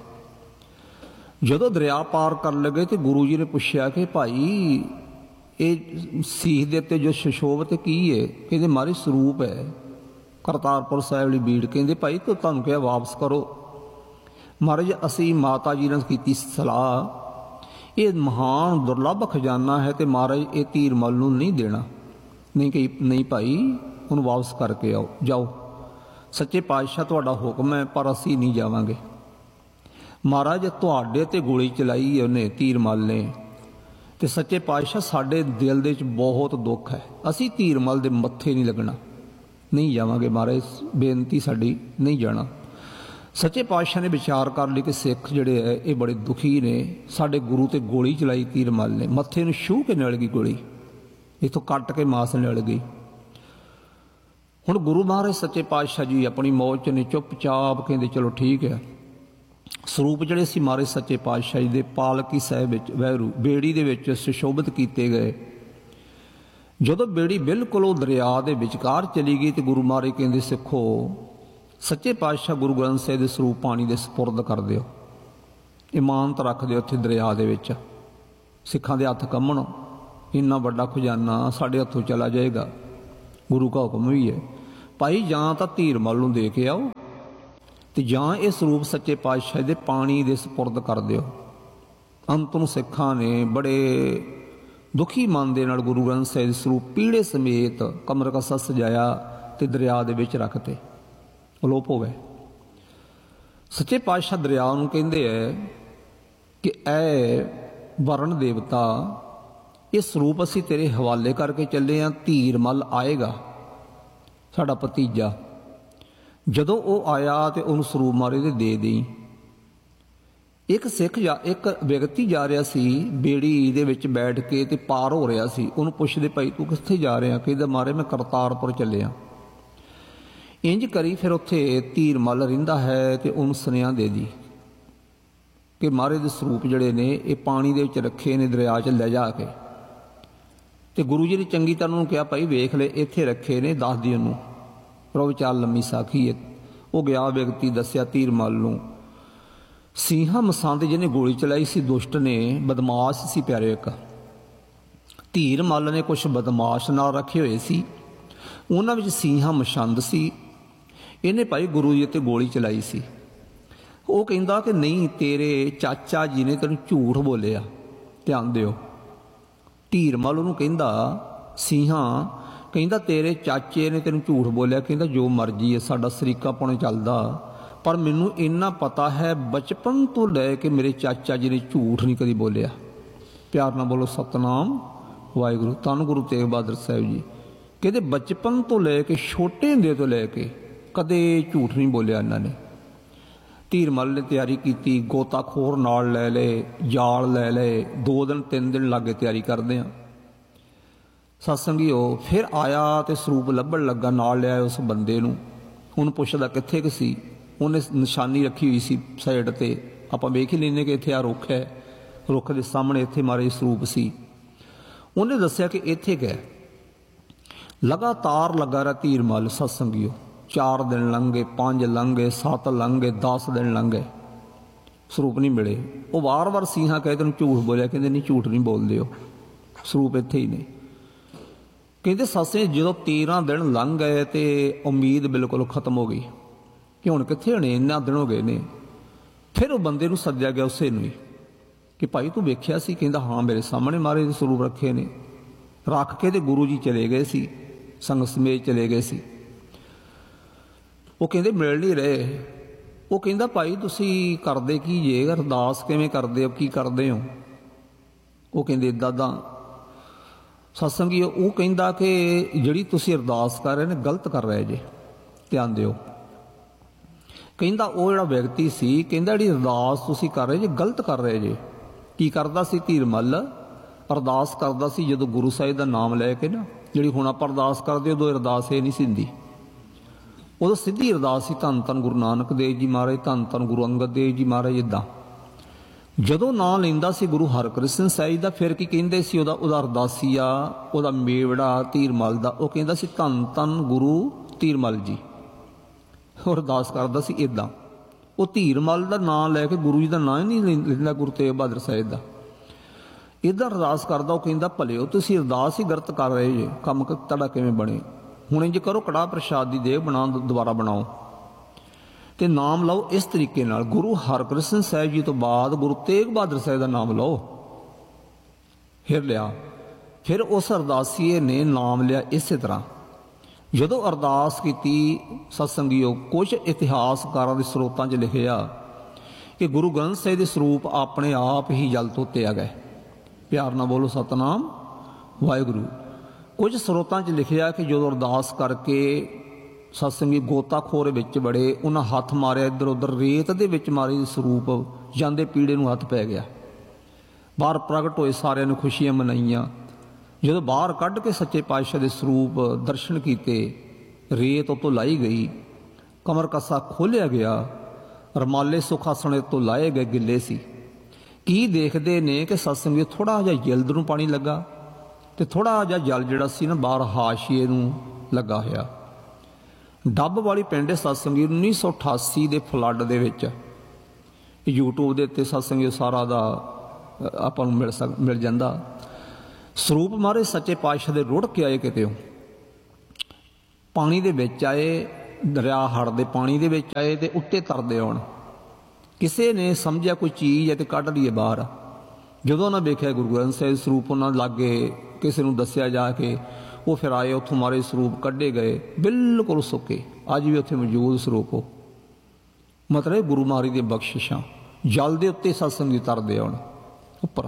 ਜਦੋਂ ਦਰਿਆ ਪਾਰ ਕਰਨ ਲੱਗੇ ਤੇ ਗੁਰੂ ਜੀ ਨੇ ਪੁੱਛਿਆ ਕਿ ਭਾਈ ਇਹ ਸੀਸ ਦੇ ਉੱਤੇ ਜੋ ਸ਼ਸ਼ੋਭਤ ਕੀ ਹੈ? ਕਹਿੰਦੇ ਮਹਾਰਾਜ ਸਰੂਪ ਹੈ, ਕਰਤਾਰਪੁਰ ਸਾਹਿਬ ਲਈ ਬੀੜ। ਕਹਿੰਦੇ ਭਾਈ ਤੁਹਾਨੂੰ ਕਿਹਾ ਵਾਪਸ ਕਰੋ। ਮਹਾਰਾਜ ਅਸੀਂ ਮਾਤਾ ਜੀ ਨਾਲ ਕੀਤੀ ਸਲਾਹ, ਇਹ ਮਹਾਨ ਦੁਰਲੱਭ ਖਜ਼ਾਨਾ ਹੈ ਤੇ ਮਹਾਰਾਜ ਇਹ ਧੀਰ ਮੱਲ ਨੂੰ ਨਹੀਂ ਦੇਣਾ। ਨਹੀਂ ਕਿ ਨਹੀਂ ਭਾਈ, ਉਹਨੂੰ ਵਾਪਸ ਕਰਕੇ ਆਓ, ਜਾਓ, ਸੱਚੇ ਪਾਤਸ਼ਾਹ ਤੁਹਾਡਾ ਹੁਕਮ ਹੈ, ਪਰ ਅਸੀਂ ਨਹੀਂ ਜਾਵਾਂਗੇ। ਮਹਾਰਾਜ ਤੁਹਾਡੇ ਤੇ ਗੋਲੀ ਚਲਾਈ ਉਹਨੇ, ਧੀਰ ਮੱਲ ਨੇ, ਤੇ ਸੱਚੇ ਪਾਤਸ਼ਾਹ ਸਾਡੇ ਦਿਲ ਦੇ ਵਿੱਚ ਬਹੁਤ ਦੁੱਖ ਹੈ, ਅਸੀਂ ਧੀਰ ਮੱਲ ਦੇ ਮੱਥੇ ਨਹੀਂ ਲੱਗਣਾ, ਨਹੀਂ ਜਾਵਾਂਗੇ ਮਹਾਰਾਜ, ਬੇਨਤੀ ਸਾਡੀ, ਨਹੀਂ ਜਾਣਾ। ਸੱਚੇ ਪਾਤਸ਼ਾਹ ਨੇ ਵਿਚਾਰ ਕਰ ਲਈ ਕਿ ਸਿੱਖ ਜਿਹੜੇ ਹੈ ਇਹ ਬੜੇ ਦੁਖੀ ਨੇ, ਸਾਡੇ ਗੁਰੂ ਤੇ ਗੋਲੀ ਚਲਾਈ ਧੀਰ ਮੱਲ ਨੇ, ਮੱਥੇ ਨੂੰ ਛੂਹ ਕੇ ਨਿਕਲ ਗਈ ਗੋਲੀ, ਇੱਥੋਂ ਕੱਟ ਕੇ ਮਾਸ ਨਿਕਲ ਗਈ। ਹੁਣ ਗੁਰੂ ਮਹਾਰਾਜ ਸੱਚੇ ਪਾਤਸ਼ਾਹ ਜੀ ਆਪਣੀ ਮੌਤ 'ਚ ਨੇ, ਚੁੱਪਚਾਪ ਕਹਿੰਦੇ ਚਲੋ ਠੀਕ ਹੈ। ਸਰੂਪ ਜਿਹੜੇ ਸੀ ਮਹਾਰਾਜ ਸੱਚੇ ਪਾਤਸ਼ਾਹ ਜੀ ਦੇ ਪਾਲਕੀ ਸਾਹਿਬ ਵਿੱਚ, ਵਹਿਰੂ ਬੇੜੀ ਦੇ ਵਿੱਚ ਸੁਸ਼ੋਭਿਤ ਕੀਤੇ ਗਏ। ਜਦੋਂ ਬੇੜੀ ਬਿਲਕੁਲ ਉਹ ਦਰਿਆ ਦੇ ਵਿਚਕਾਰ ਚਲੀ ਗਈ ਤੇ ਗੁਰੂ ਮਹਾਰਾਜ ਕਹਿੰਦੇ ਸਿੱਖੋ, ਸੱਚੇ ਪਾਤਸ਼ਾਹ ਗੁਰੂ ਗ੍ਰੰਥ ਸਾਹਿਬ ਦੇ ਸਰੂਪ ਪਾਣੀ ਦੇ ਸਪੁਰਦ ਕਰ ਦਿਓ, ਇਮਾਨਤ ਰੱਖ ਦਿਓ ਉੱਥੇ ਦਰਿਆ ਦੇ ਵਿੱਚ, ਸਿੱਖਾਂ ਦੇ ਹੱਥ ਕੰਮਣ, ਇੰਨਾ ਵੱਡਾ ਖਜ਼ਾਨਾ ਸਾਡੇ ਹੱਥੋਂ ਚਲਾ ਜਾਏਗਾ। ਗੁਰੂ ਦਾ ਹੁਕਮ ਵੀ ਹੈ ਭਾਈ, ਜਾਂ ਤਾਂ ਧੀਰ ਮੱਲ ਨੂੰ ਦੇ ਕੇ ਆਓ ਤੇ ਜਾਂ ਇਹ ਸਰੂਪ ਸੱਚੇ ਪਾਤਸ਼ਾਹ ਦੇ ਪਾਣੀ ਦੇ ਸਪੁਰਦ ਕਰ ਦਿਓ। ਅੰਤ ਨੂੰ ਸਿੱਖਾਂ ਨੇ ਬੜੇ ਦੁਖੀ ਮਨ ਦੇ ਨਾਲ ਗੁਰੂ ਗ੍ਰੰਥ ਸਾਹਿਬ ਦੇ ਸਰੂਪ ਪੀੜੇ ਸਮੇਤ ਕਮਰ ਕਸਾ ਸਜਾਇਆ ਤੇ ਦਰਿਆ ਦੇ ਵਿੱਚ ਰੱਖਤੇ, ਅਲੋਪ ਹੋ ਗਏ। ਸੱਚੇ ਪਾਤਸ਼ਾਹ ਦਰਿਆ ਨੂੰ ਕਹਿੰਦੇ ਹੈ ਕਿ ਐ ਵਰਣ ਦੇਵਤਾ, ਇਹ ਸਰੂਪ ਅਸੀਂ ਤੇਰੇ ਹਵਾਲੇ ਕਰਕੇ ਚੱਲੇ ਹਾਂ, ਧੀਰ ਮੱਲ ਆਏਗਾ ਸਾਡਾ ਭਤੀਜਾ, ਜਦੋਂ ਉਹ ਆਇਆ ਤੇ ਉਹਨੂੰ ਸਰੂਪ ਮਹਾਰਾਜ ਦੇ ਦੇਈ। ਇੱਕ ਸਿੱਖ ਜਾਂ ਇੱਕ ਵਿਅਕਤੀ ਜਾ ਰਿਹਾ ਸੀ ਬੇੜੀ ਦੇ ਵਿੱਚ ਬੈਠ ਕੇ ਤੇ ਪਾਰ ਹੋ ਰਿਹਾ ਸੀ। ਉਹਨੂੰ ਪੁੱਛਦੇ, ਭਾਈ ਤੂੰ ਕਿੱਥੇ ਜਾ ਰਿਹਾ? ਕਹਿੰਦਾ ਮਹਾਰਾਜ ਮੈਂ ਕਰਤਾਰਪੁਰ ਚੱਲਿਆ। ਇੰਜ ਕਰੀ ਫਿਰ ਉੱਥੇ ਧੀਰ ਮੱਲ ਰਹਿੰਦਾ ਹੈ ਤੇ ਉਹਨੂੰ ਸੁਨੇਹਾ ਦੇ ਦੀ ਕਿ ਮਹਾਰਾਜ ਦੇ ਸਰੂਪ ਜਿਹੜੇ ਨੇ ਇਹ ਪਾਣੀ ਦੇ ਵਿੱਚ ਰੱਖੇ ਨੇ, ਦਰਿਆ 'ਚ ਲੈ ਜਾ ਕੇ। ਤੇ ਗੁਰੂ ਜੀ ਨੇ ਚੰਗੀ ਤਰ੍ਹਾਂ ਉਹਨੂੰ ਕਿਹਾ, ਭਾਈ ਵੇਖ ਲੈ ਇੱਥੇ ਰੱਖੇ ਨੇ, ਦੱਸ ਦੀ ਉਹਨੂੰ। ਪਰ ਉਹ ਵਿਚਾਰ ਲੰਮੀ ਸਾਖੀ ਹੈ। ਉਹ ਗਿਆ, ਵਿਅਕਤੀ ਦੱਸਿਆ ਧੀਰ ਮੱਲ ਨੂੰ। ਸਿੰਘਾਂ ਮਸੰਦ ਜਿਹਨੇ ਗੋਲੀ ਚਲਾਈ ਸੀ, ਦੁਸ਼ਟ ਨੇ, ਬਦਮਾਸ਼ ਸੀ ਪਿਆਰੇ ਇੱਕ। ਧੀਰ ਮੱਲ ਨੇ ਕੁਛ ਬਦਮਾਸ਼ ਨਾਲ ਰੱਖੇ ਹੋਏ ਸੀ, ਉਹਨਾਂ ਵਿੱਚ ਸਿੰਘਾਂ ਮਸੰਦ ਸੀ। ਇਹਨੇ ਭਾਈ ਗੁਰੂ ਜੀ 'ਤੇ ਗੋਲੀ ਚਲਾਈ ਸੀ। ਉਹ ਕਹਿੰਦਾ ਕਿ ਨਹੀਂ, ਤੇਰੇ ਚਾਚਾ ਜੀ ਨੇ ਤੈਨੂੰ ਝੂਠ ਬੋਲਿਆ, ਧਿਆਨ ਦਿਓ। ਧੀਰ ਮੱਲ ਉਹਨੂੰ ਕਹਿੰਦਾ, ਸਿੰਘਾਂ ਕਹਿੰਦਾ ਤੇਰੇ ਚਾਚੇ ਨੇ ਤੈਨੂੰ ਝੂਠ ਬੋਲਿਆ। ਕਹਿੰਦਾ ਜੋ ਮਰਜ਼ੀ ਹੈ, ਸਾਡਾ ਸਰੀਕਾਪਣ ਚੱਲਦਾ, ਪਰ ਮੈਨੂੰ ਇੰਨਾ ਪਤਾ ਹੈ ਬਚਪਨ ਤੋਂ ਲੈ ਕੇ ਮੇਰੇ ਚਾਚਾ ਜੀ ਨੇ ਝੂਠ ਨਹੀਂ ਕਦੀ ਬੋਲਿਆ। ਪਿਆਰ ਨਾਲ ਬੋਲੋ ਸਤਨਾਮ ਵਾਹਿਗੁਰੂ। ਧੰਨ ਗੁਰੂ ਤੇਗ ਬਹਾਦਰ ਸਾਹਿਬ ਜੀ ਕਹਿੰਦੇ ਬਚਪਨ ਤੋਂ ਲੈ ਕੇ, ਛੋਟੇ ਹੁੰਦੇ ਤੋਂ ਲੈ ਕੇ ਕਦੇ ਝੂਠ ਨਹੀਂ ਬੋਲਿਆ ਇਹਨਾਂ ਨੇ। ਧੀਰ ਮੱਲ ਨੇ ਤਿਆਰੀ ਕੀਤੀ, ਗੋਤਾਖੋਰ ਨਾਲ ਲੈ ਲਏ, ਜਾਲ ਲੈ ਲਏ। 2 ਦਿਨ 3 ਦਿਨ ਲੱਗੇ ਤਿਆਰੀ ਕਰਦੇ ਆ। ਸਤਸੰਗੀਓ ਫਿਰ ਆਇਆ ਤੇ ਸਰੂਪ ਲੱਭਣ ਲੱਗਾ, ਨਾਲ ਲਿਆ ਉਸ ਬੰਦੇ ਨੂੰ। ਉਹਨੂੰ ਪੁੱਛਦਾ ਕਿੱਥੇ ਕੁ ਸੀ। ਉਹਨੇ ਨਿਸ਼ਾਨੀ ਰੱਖੀ ਹੋਈ ਸੀ ਸਾਈਡ ਤੇ, ਆਪਾਂ ਵੇਖ ਹੀ ਲੈਂਦੇ ਕਿ ਇੱਥੇ ਆ ਰੁੱਖ ਹੈ, ਰੁੱਖ ਦੇ ਸਾਹਮਣੇ ਇੱਥੇ ਮਾਰੇ ਸਰੂਪ ਸੀ। ਉਹਨੇ ਦੱਸਿਆ ਕਿ ਇੱਥੇ ਗਏ। ਲਗਾਤਾਰ ਲੱਗਾ ਰਿਹਾ ਧੀਰ ਮੱਲ। ਸਤਸੰਗੀਓ 4 ਦਿਨ ਲੰਘੇ, 5 ਲੰਘੇ, 7 ਲੰਘੇ, 10 ਦਿਨ ਲੰਘੇ, ਸਰੂਪ ਨਹੀਂ ਮਿਲੇ। ਉਹ ਵਾਰ-ਵਾਰ ਸਿੰਘਾਂ ਕਹੇ ਤੈਨੂੰ ਝੂਠ ਬੋਲਿਆ। ਕਹਿੰਦੇ ਨਹੀਂ, ਝੂਠ ਨਹੀਂ ਬੋਲਦੇ, ਹੋ ਸਰੂਪ ਇੱਥੇ ਹੀ ਨੇ। ਕਹਿੰਦੇ ਸੱਸੇ ਜਦੋਂ 13 ਦਿਨ ਲੰਘ ਗਏ ਤੇ ਉਮੀਦ ਬਿਲਕੁਲ ਖਤਮ ਹੋ ਗਈ ਕਿ ਹੁਣ ਕਿੱਥੇ ਹੋਣੇ, ਇੰਨਾ ਦਿਨ ਹੋ ਗਏ ਨੇ। ਫਿਰ ਉਹ ਬੰਦੇ ਨੂੰ ਸੱਦਿਆ ਗਿਆ, ਉਸੇ ਨੂੰ ਹੀ, ਕਿ ਭਾਈ ਤੂੰ ਵੇਖਿਆ ਸੀ? ਕਹਿੰਦਾ ਹਾਂ, ਮੇਰੇ ਸਾਹਮਣੇ ਮਹਾਰਾਜ ਦੇ ਸਰੂਪ ਰੱਖੇ ਨੇ। ਰੱਖ ਕੇ ਤੇ ਗੁਰੂ ਜੀ ਚਲੇ ਗਏ ਸੀ, ਸੰਗਤ ਸਮੇਤ ਚਲੇ ਗਏ ਸੀ। ਉਹ ਕਹਿੰਦੇ ਮਿਲ ਨਹੀਂ ਰਹੇ। ਉਹ ਕਹਿੰਦਾ ਭਾਈ ਤੁਸੀਂ ਕਰਦੇ ਕੀ ਜੇ? ਅਰਦਾਸ ਕਿਵੇਂ ਕਰਦੇ ਹੋ, ਕੀ ਕਰਦੇ ਹੋ? ਉਹ ਕਹਿੰਦੇ ਇੱਦਾਂ ਸਤਸੰਗੀ। ਉਹ ਕਹਿੰਦਾ ਕਿ ਜਿਹੜੀ ਤੁਸੀਂ ਅਰਦਾਸ ਕਰ ਰਹੇ ਨੇ ਗਲਤ ਕਰ ਰਹੇ ਜੇ, ਧਿਆਨ ਦਿਓ। ਕਹਿੰਦਾ ਉਹ ਜਿਹੜਾ ਵਿਅਕਤੀ ਸੀ, ਕਹਿੰਦਾ ਜਿਹੜੀ ਅਰਦਾਸ ਤੁਸੀਂ ਕਰ ਰਹੇ ਜੇ ਗਲਤ ਕਰ ਰਹੇ ਜੇ। ਕੀ ਕਰਦਾ ਸੀ ਧੀਰ ਮੱਲ? ਅਰਦਾਸ ਕਰਦਾ ਸੀ ਜਦੋਂ ਗੁਰੂ ਸਾਹਿਬ ਦਾ ਨਾਮ ਲੈ ਕੇ ਨਾ, ਜਿਹੜੀ ਹੁਣ ਆਪਾਂ ਅਰਦਾਸ ਕਰਦੇ ਉਦੋਂ ਅਰਦਾਸ ਇਹ ਨਹੀਂ ਸੀ ਹੁੰਦੀ। ਉਦੋਂ ਸਿੱਧੀ ਅਰਦਾਸ ਸੀ, ਧੰਨ ਧੰਨ ਗੁਰੂ ਨਾਨਕ ਦੇਵ ਜੀ ਮਹਾਰਾਜ, ਧੰਨ ਧੰਨ ਗੁਰੂ ਅੰਗਦ ਦੇਵ ਜੀ ਮਹਾਰਾਜ। ਇੱਦਾਂ ਜਦੋਂ ਨਾਂ ਲੈਂਦਾ ਸੀ ਗੁਰੂ ਹਰਕ੍ਰਿਸ਼ਨ ਸਾਹਿਬ ਦਾ, ਫਿਰ ਕੀ ਕਹਿੰਦੇ ਸੀ? ਉਹਦਾ ਅਰਦਾਸੀਆ, ਉਹਦਾ ਮੇਵੜਾ ਧੀਰ ਮੱਲ ਦਾ, ਉਹ ਕਹਿੰਦਾ ਸੀ ਧੰਨ ਧੰਨ ਗੁਰੂ ਧੀਰ ਮੱਲ ਜੀ। ਉਹ ਅਰਦਾਸ ਕਰਦਾ ਸੀ ਇੱਦਾਂ। ਉਹ ਧੀਰ ਮੱਲ ਦਾ ਨਾਂ ਲੈ ਕੇ ਗੁਰੂ ਜੀ ਦਾ ਨਾਂ ਹੀ ਨਹੀਂ ਲੈਂਦਾ, ਗੁਰੂ ਤੇਗ ਬਹਾਦਰ ਸਾਹਿਬ ਦਾ। ਇੱਦਾਂ ਅਰਦਾਸ ਕਰਦਾ। ਉਹ ਕਹਿੰਦਾ ਭਲਿਓ ਤੁਸੀਂ ਅਰਦਾਸ ਹੀ ਗਲਤ ਕਰ ਰਹੇ ਜੇ, ਕੰਮ ਤੁਹਾਡਾ ਕਿਵੇਂ ਬਣੇ? ਹੁਣ ਇੰਜ ਕਰੋ, ਕੜਾਹ ਪ੍ਰਸ਼ਾਦ ਦੀ ਦੇਗ ਦੁਬਾਰਾ ਬਣਾਓ ਤੇ ਨਾਮ ਲਓ ਇਸ ਤਰੀਕੇ ਨਾਲ। ਗੁਰੂ ਹਰਕ੍ਰਿਸ਼ਨ ਸਾਹਿਬ ਜੀ ਤੋਂ ਬਾਅਦ ਗੁਰੂ ਤੇਗ ਬਹਾਦਰ ਸਾਹਿਬ ਦਾ ਨਾਮ ਲਓ। ਫਿਰ ਲਿਆ। ਫਿਰ ਉਸ ਅਰਦਾਸੀਏ ਨੇ ਨਾਮ ਲਿਆ ਇਸੇ ਤਰ੍ਹਾਂ। ਜਦੋਂ ਅਰਦਾਸ ਕੀਤੀ ਸਤਸੰਗੀਓ, ਕੁਝ ਇਤਿਹਾਸਕਾਰਾਂ ਦੇ ਸਰੋਤਾਂ 'ਚ ਲਿਖਿਆ ਕਿ ਗੁਰੂ ਗ੍ਰੰਥ ਸਾਹਿਬ ਦੇ ਸਰੂਪ ਆਪਣੇ ਆਪ ਹੀ ਜਲ ਤੋਂ ਧੋਤੇ ਗਏ। ਪਿਆਰ ਨਾਲ ਬੋਲੋ ਸਤਨਾਮ ਵਾਹਿਗੁਰੂ। ਕੁਝ ਸਰੋਤਾਂ 'ਚ ਲਿਖਿਆ ਕਿ ਜਦੋਂ ਅਰਦਾਸ ਕਰਕੇ ਸਤਸੰਗੀ ਗੋਤਾਖੋਰ ਵਿੱਚ ਬੜੇ, ਉਹਨਾਂ ਹੱਥ ਮਾਰਿਆ ਇੱਧਰ ਉੱਧਰ, ਰੇਤ ਦੇ ਵਿੱਚ ਮਾਰੇ ਸਰੂਪ ਜਾਂਦੇ ਪੀੜੇ ਨੂੰ ਹੱਥ ਪੈ ਗਿਆ। ਬਾਹਰ ਪ੍ਰਗਟ ਹੋਏ, ਸਾਰਿਆਂ ਨੇ ਖੁਸ਼ੀਆਂ ਮਨਾਈਆਂ। ਜਦੋਂ ਬਾਹਰ ਕੱਢ ਕੇ ਸੱਚੇ ਪਾਤਸ਼ਾਹ ਦੇ ਸਰੂਪ ਦਰਸ਼ਨ ਕੀਤੇ, ਰੇਤ ਉੱਤੋਂ ਲਾਈ ਗਈ, ਕਮਰ ਕੱਸਾ ਖੋਲ੍ਹਿਆ ਗਿਆ, ਰਮਾਲੇ ਸੁਖਾਸਣੇ ਤੋਂ ਲਾਏ ਗਏ, ਗਿੱਲੇ ਸੀ। ਕੀ ਦੇਖਦੇ ਨੇ ਕਿ ਸਤਸੰਗੀ ਥੋੜ੍ਹਾ ਜਿਹਾ ਜਿਲਦ ਨੂੰ ਪਾਣੀ ਲੱਗਾ ਤੇ ਥੋੜ੍ਹਾ ਜਿਹਾ ਜਲ ਜਿਹੜਾ ਸੀ ਨਾ ਬਾਹਰ ਹਾਸ਼ੀਏ ਨੂੰ ਲੱਗਾ ਹੋਇਆ। ਡੱਬ ਵਾਲੀ ਪਿੰਡ ਸਤਸੰਗੀ 1988 ਦੇ ਫਲੱਡ ਦੇ ਵਿੱਚ YouTube ਦੇ ਉੱਤੇ ਸਤਸੰਗੀ ਸਾਰਾ ਦਾ ਆਪਾਂ ਨੂੰ ਮਿਲ ਜਾਂਦਾ। ਸਰੂਪ ਮਹਾਰਾਜ ਸੱਚੇ ਪਾਤਸ਼ਾਹ ਦੇ ਰੁੜ ਕੇ ਆਏ, ਕਿਤੇ ਪਾਣੀ ਦੇ ਵਿੱਚ ਆਏ, ਦਰਿਆ ਹੜ੍ਹ ਦੇ ਪਾਣੀ ਦੇ ਵਿੱਚ ਆਏ ਤੇ ਉੱਤੇ ਤਰਦੇ ਆਉਣ। ਕਿਸੇ ਨੇ ਸਮਝਿਆ ਕੋਈ ਚੀਜ਼ ਹੈ ਤੇ ਕੱਢ ਲਈਏ ਬਾਹਰ। ਜਦੋਂ ਉਹਨਾਂ ਵੇਖਿਆ ਗੁਰੂ ਗ੍ਰੰਥ ਸਾਹਿਬ ਸਰੂਪ ਉਹਨਾਂ ਲਾਗੇ, ਕਿਸੇ ਨੂੰ ਦੱਸਿਆ ਜਾ ਕੇ, ਉਹ ਫਿਰ ਆਏ, ਉੱਥੋਂ ਮਾਰੇ ਸਰੂਪ ਕੱਢੇ ਗਏ, ਬਿਲਕੁਲ ਸੁੱਕੇ। ਅੱਜ ਵੀ ਉੱਥੇ ਮੌਜੂਦ ਸਰੂਪ ਉਹ, ਮਤਲਬ ਗੁਰੂ ਮਹਾਰਾਜ ਦੀਆਂ ਬਖਸ਼ਿਸ਼ਾਂ ਜਲ ਦੇ ਉੱਤੇ ਸਤਸੰਗੀ ਤਰਦੇ ਆਉਣ ਉੱਪਰ।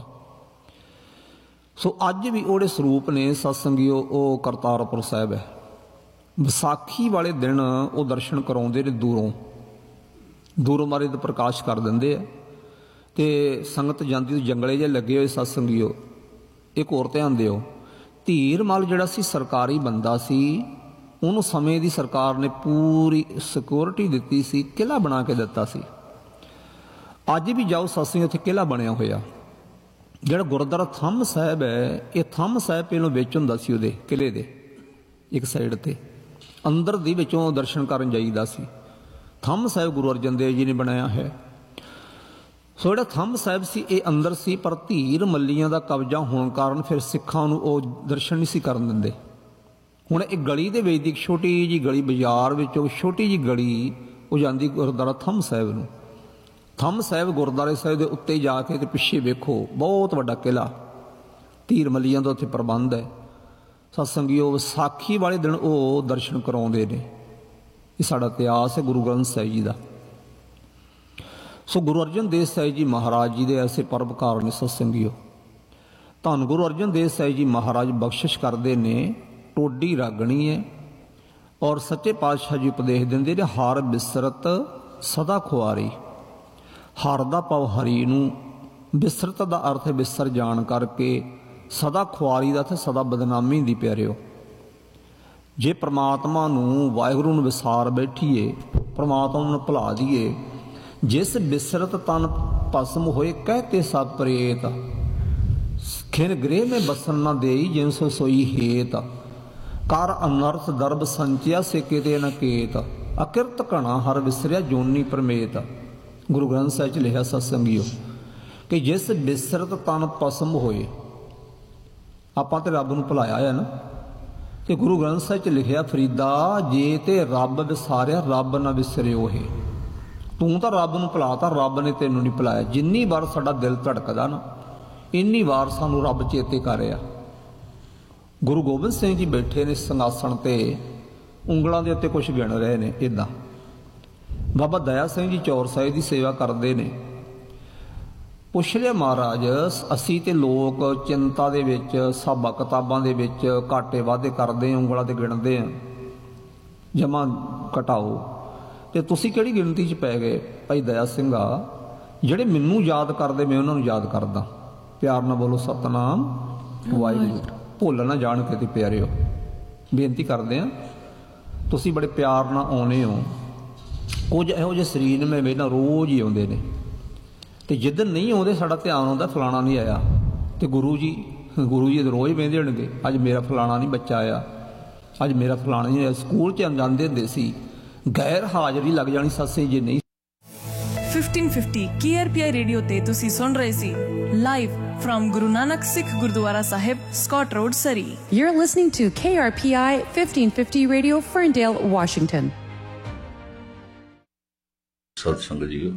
ਸੋ ਅੱਜ ਵੀ ਉਹਦੇ ਸਰੂਪ ਨੇ ਸਤਸੰਗੀ, ਉਹ ਕਰਤਾਰਪੁਰ ਸਾਹਿਬ ਹੈ। ਵਿਸਾਖੀ ਵਾਲੇ ਦਿਨ ਉਹ ਦਰਸ਼ਨ ਕਰਾਉਂਦੇ ਨੇ, ਦੂਰੋਂ ਮਹਾਰਾਜ ਦਾ ਪ੍ਰਕਾਸ਼ ਕਰ ਦਿੰਦੇ ਆ ਤੇ ਸੰਗਤ ਜਾਂਦੀ ਜੰਗਲੇ ਜਿਹੇ ਲੱਗੇ ਹੋਏ ਸਤਸੰਗੀਓ। ਇੱਕ ਹੋਰ ਧਿਆਨ ਦਿਓ, ਧੀਰਮਲ ਜਿਹੜਾ ਸੀ ਸਰਕਾਰੀ ਬੰਦਾ ਸੀ, ਉਹਨੂੰ ਸਮੇਂ ਦੀ ਸਰਕਾਰ ਨੇ ਪੂਰੀ ਸਿਕਿਉਰਿਟੀ ਦਿੱਤੀ ਸੀ, ਕਿਲ੍ਹਾ ਬਣਾ ਕੇ ਦਿੱਤਾ ਸੀ। ਅੱਜ ਵੀ ਜਾਓ ਸਤਸੰਗ, ਉੱਥੇ ਕਿਲ੍ਹਾ ਬਣਿਆ ਹੋਇਆ। ਜਿਹੜਾ ਗੁਰਦੁਆਰਾ ਥੰਮ ਸਾਹਿਬ ਹੈ, ਇਹ ਥੰਮ ਸਾਹਿਬ ਪਹਿਲੋਂ ਵਿੱਚ ਹੁੰਦਾ ਸੀ, ਉਹਦੇ ਕਿਲ੍ਹੇ ਦੇ ਇੱਕ ਸਾਈਡ ਤੇ ਅੰਦਰ ਦੀ ਵਿੱਚੋਂ ਦਰਸ਼ਨ ਕਰਨ ਜਾਈਦਾ ਸੀ। ਥੰਮ ਸਾਹਿਬ ਗੁਰੂ ਅਰਜਨ ਦੇਵ ਜੀ ਨੇ ਬਣਾਇਆ ਹੈ। ਸੋ ਜਿਹੜਾ ਥੰਮ ਸਾਹਿਬ ਸੀ ਇਹ ਅੰਦਰ ਸੀ, ਪਰ ਧੀਰ ਮੱਲੀਆਂ ਦਾ ਕਬਜ਼ਾ ਹੋਣ ਕਾਰਨ ਫਿਰ ਸਿੱਖਾਂ ਨੂੰ ਉਹ ਦਰਸ਼ਨ ਨਹੀਂ ਸੀ ਕਰਨ ਦਿੰਦੇ। ਹੁਣ ਇਹ ਗਲੀ ਦੇ ਵਿੱਚ ਦੀ ਇੱਕ ਛੋਟੀ ਜਿਹੀ ਗਲੀ, ਬਾਜ਼ਾਰ ਵਿੱਚੋਂ ਛੋਟੀ ਜਿਹੀ ਗਲੀ ਉਹ ਜਾਂਦੀ ਗੁਰਦੁਆਰਾ ਥੰਮ ਸਾਹਿਬ ਨੂੰ। ਥੰਮ ਸਾਹਿਬ ਗੁਰਦੁਆਰੇ ਸਾਹਿਬ ਦੇ ਉੱਤੇ ਜਾ ਕੇ ਤੇ ਪਿੱਛੇ ਵੇਖੋ ਬਹੁਤ ਵੱਡਾ ਕਿਲ੍ਹਾ, ਧੀਰ ਮੱਲੀਆਂ ਦਾ ਉੱਥੇ ਪ੍ਰਬੰਧ ਹੈ। ਸਤਸੰਗੀਓ ਵਿਸਾਖੀ ਵਾਲੇ ਦਿਨ ਉਹ ਦਰਸ਼ਨ ਕਰਾਉਂਦੇ ਨੇ। ਇਹ ਸਾਡਾ ਇਤਿਹਾਸ ਹੈ ਗੁਰੂ ਗ੍ਰੰਥ ਸਾਹਿਬ ਜੀ ਦਾ। ਸੋ ਗੁਰੂ ਅਰਜਨ ਦੇਵ ਸਾਹਿਬ ਜੀ ਮਹਾਰਾਜ ਜੀ ਦੇ ਐਸੇ ਪਰਉਪਕਾਰ ਨੇ ਸਤਸੰਗੀਓ। ਧੰਨ ਗੁਰੂ ਅਰਜਨ ਦੇਵ ਸਾਹਿਬ ਜੀ ਮਹਾਰਾਜ ਬਖਸ਼ਿਸ਼ ਕਰਦੇ ਨੇ, ਟੋਡੀ ਰਾਗਣੀ ਹੈ ਔਰ ਸੱਚੇ ਪਾਤਸ਼ਾਹ ਜੀ ਉਪਦੇਸ਼ ਦਿੰਦੇ ਨੇ, ਹਰ ਬਿਸਰਤ ਸਦਾ ਖੁਆਰੀ। ਹਰ ਦਾ ਭਾਵ ਹਰੀ ਨੂੰ, ਬਿਸਰਤ ਦਾ ਅਰਥ ਹੈ ਬਿਸਰ ਜਾਣ ਕਰਕੇ, ਸਦਾ ਖੁਆਰੀ ਦਾ ਤੇ ਸਦਾ ਬਦਨਾਮੀ ਦੀ ਪਿਆਰਿਓ। ਜੇ ਪ੍ਰਮਾਤਮਾ ਨੂੰ, ਵਾਹਿਗੁਰੂ ਨੂੰ ਵਿਸਾਰ ਬੈਠੀਏ, ਪ੍ਰਮਾਤਮਾ ਨੂੰ ਭੁਲਾ ਦੀਏ, ਜਿਸ ਬਿਸਰਤ ਤਨ ਭਸਮ ਹੋਏ ਕਹਿਤੇ ਸਭ ਪ੍ਰੇਤ, ਖਿਨ ਗ੍ਰਹਿ में बसन न देई जिन सो सोई हेत, कर अनर्थ दर्भ संचिया से किते न केत, अकिरत घना हर विसरिया जोनी परमेत। गुरु ग्रंथ साहिब च लिखिया सत्संगियो कि जिस बिसरत तन भस्म होए, आपां ते रब नूं भुलाया है ना, कि गुरु ग्रंथ साहिब च लिखिया फरीदा जे ते रब विसारिया रब ना विसरियो है। तूं तां रब नूं भुलाता, रब ने तैनूं नहीं भुलाया। जिन्नी बार साडा दिल धड़कदा ना, ਇੰਨੀ ਵਾਰ ਸਾਨੂੰ ਰੱਬ ਚੇਤੇ ਕਰ ਰਿਹਾ। ਗੁਰੂ ਗੋਬਿੰਦ ਸਿੰਘ ਜੀ ਬੈਠੇ ਨੇ ਸਿੰਘਾਸਣ ਤੇ, ਉਂਗਲਾਂ ਦੇ ਉੱਤੇ ਕੁਝ ਗਿਣ ਰਹੇ ਨੇ ਇੱਦਾਂ। ਬਾਬਾ ਦਇਆ ਸਿੰਘ ਜੀ ਚੌਰ ਸਾਹਿਬ ਦੀ ਸੇਵਾ ਕਰਦੇ ਨੇ। ਪੁੱਛ ਲਿਆ ਮਹਾਰਾਜ, ਅਸੀਂ ਤੇ ਲੋਕ ਚਿੰਤਾ ਦੇ ਵਿੱਚ, ਹਿਸਾਬਾਂ ਕਿਤਾਬਾਂ ਦੇ ਵਿੱਚ ਘਾਟੇ ਵਾਧੇ ਕਰਦੇ, ਉਂਗਲਾਂ ਤੇ ਗਿਣਦੇ ਆ, ਜਮਾ ਘਟਾਓ, ਤੇ ਤੁਸੀਂ ਕਿਹੜੀ ਗਿਣਤੀ 'ਚ ਪੈ ਗਏ? ਭਾਈ ਦਇਆ ਸਿੰਘਾ, ਜਿਹੜੇ ਮੈਨੂੰ ਯਾਦ ਕਰਦੇ ਮੈਂ ਉਹਨਾਂ ਨੂੰ ਯਾਦ ਕਰਦਾ। ਪਿਆਰ ਨਾਲ ਬੋਲੋ ਸਤਨਾਮ ਵਾਹਿਗੁਰੂ। ਭੁੱਲ ਨਾ ਜਾਣ ਕੇ ਤੇ ਪਿਆਰਿਓ ਬੇਨਤੀ ਕਰਦੇ ਆ, ਤੁਸੀਂ ਬੜੇ ਪਿਆਰ ਨਾਲ ਆਉਣੇ ਹੋ। ਕੁਝ ਇਹੋ ਜਿਹੇ ਸਰੀਰ ਨੇ ਮੈਂ ਵੇਖਦਾ ਰੋਜ਼ ਹੀ ਆਉਂਦੇ ਨੇ, ਤੇ ਜਿੱਦਣ ਨਹੀਂ ਆਉਂਦੇ ਸਾਡਾ ਧਿਆਨ ਆਉਂਦਾ ਫਲਾਣਾ ਨਹੀਂ ਆਇਆ, ਤੇ ਗੁਰੂ ਜੀ ਤਾਂ ਰੋਜ਼ ਵੇਂਦੇ ਹੋਣਗੇ, ਅੱਜ ਮੇਰਾ ਫਲਾਣਾ ਨਹੀਂ ਬੱਚਾ ਆਇਆ, ਅੱਜ ਮੇਰਾ ਫਲਾਣਾ ਨਹੀਂ ਆਇਆ। ਸਕੂਲ 'ਚ ਜਾਂਦੇ ਹੁੰਦੇ ਸੀ, ਗੈਰ ਹਾਜ਼ਰੀ ਲੱਗ ਜਾਣੀ ਸੱਸੇ ਜੇ ਨਹੀਂ।
1550 KRPI ਰੇਡੀਓ ਤੇ ਤੁਸੀਂ ਸੁਣ ਰਹੇ ਸੀ live from Guru Nanak Sikh Gurdwara Sahib, Scott Road, Surrey.
You're listening to KRPI 1550 Radio, Ferndale, Washington.
ਸਤ ਸੰਗਤ ਜੀਓ,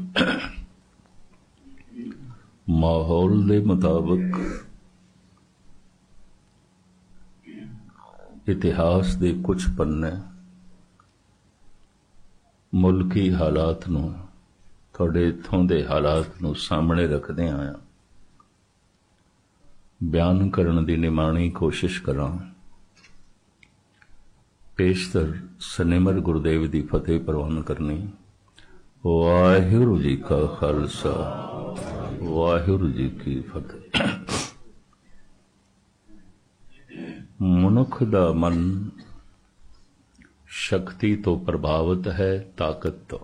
ਮਾਹੌਲ ਦੇ ਮੁਤਾਬਕ ਇਤਿਹਾਸ ਦੇ ਕੁਝ ਪੰਨੇ ਮੁਲਕੀ ਹਾਲਾਤ ਨੂੰ, ਤੁਹਾਡੇ ਇੱਥੋਂ ਦੇ ਹਾਲਾਤ ਨੂੰ ਸਾਹਮਣੇ ਰੱਖਦੇ ਆਇਆ ਬਿਆਨ ਕਰਨ ਦੀ ਨਿਮਾਣੀ ਕੋਸ਼ਿਸ਼ ਕਰਾਂ। ਪੇਸ਼ਤਰ ਸਨਿਮਰ ਗੁਰਦੇਵ ਦੀ ਫਤਿਹ ਪ੍ਰਵਾਨ ਕਰਨੀ। ਵਾਹਿਗੁਰੂ ਜੀ ਕਾ ਖਾਲਸਾ, ਵਾਹਿਗੁਰੂ ਜੀ ਕੀ ਫਤਿਹ। ਮਨੁੱਖ ਦਾ ਮਨ ਸ਼ਕਤੀ ਤੋਂ ਪ੍ਰਭਾਵਿਤ ਹੈ, ਤਾਕਤ ਤੋਂ।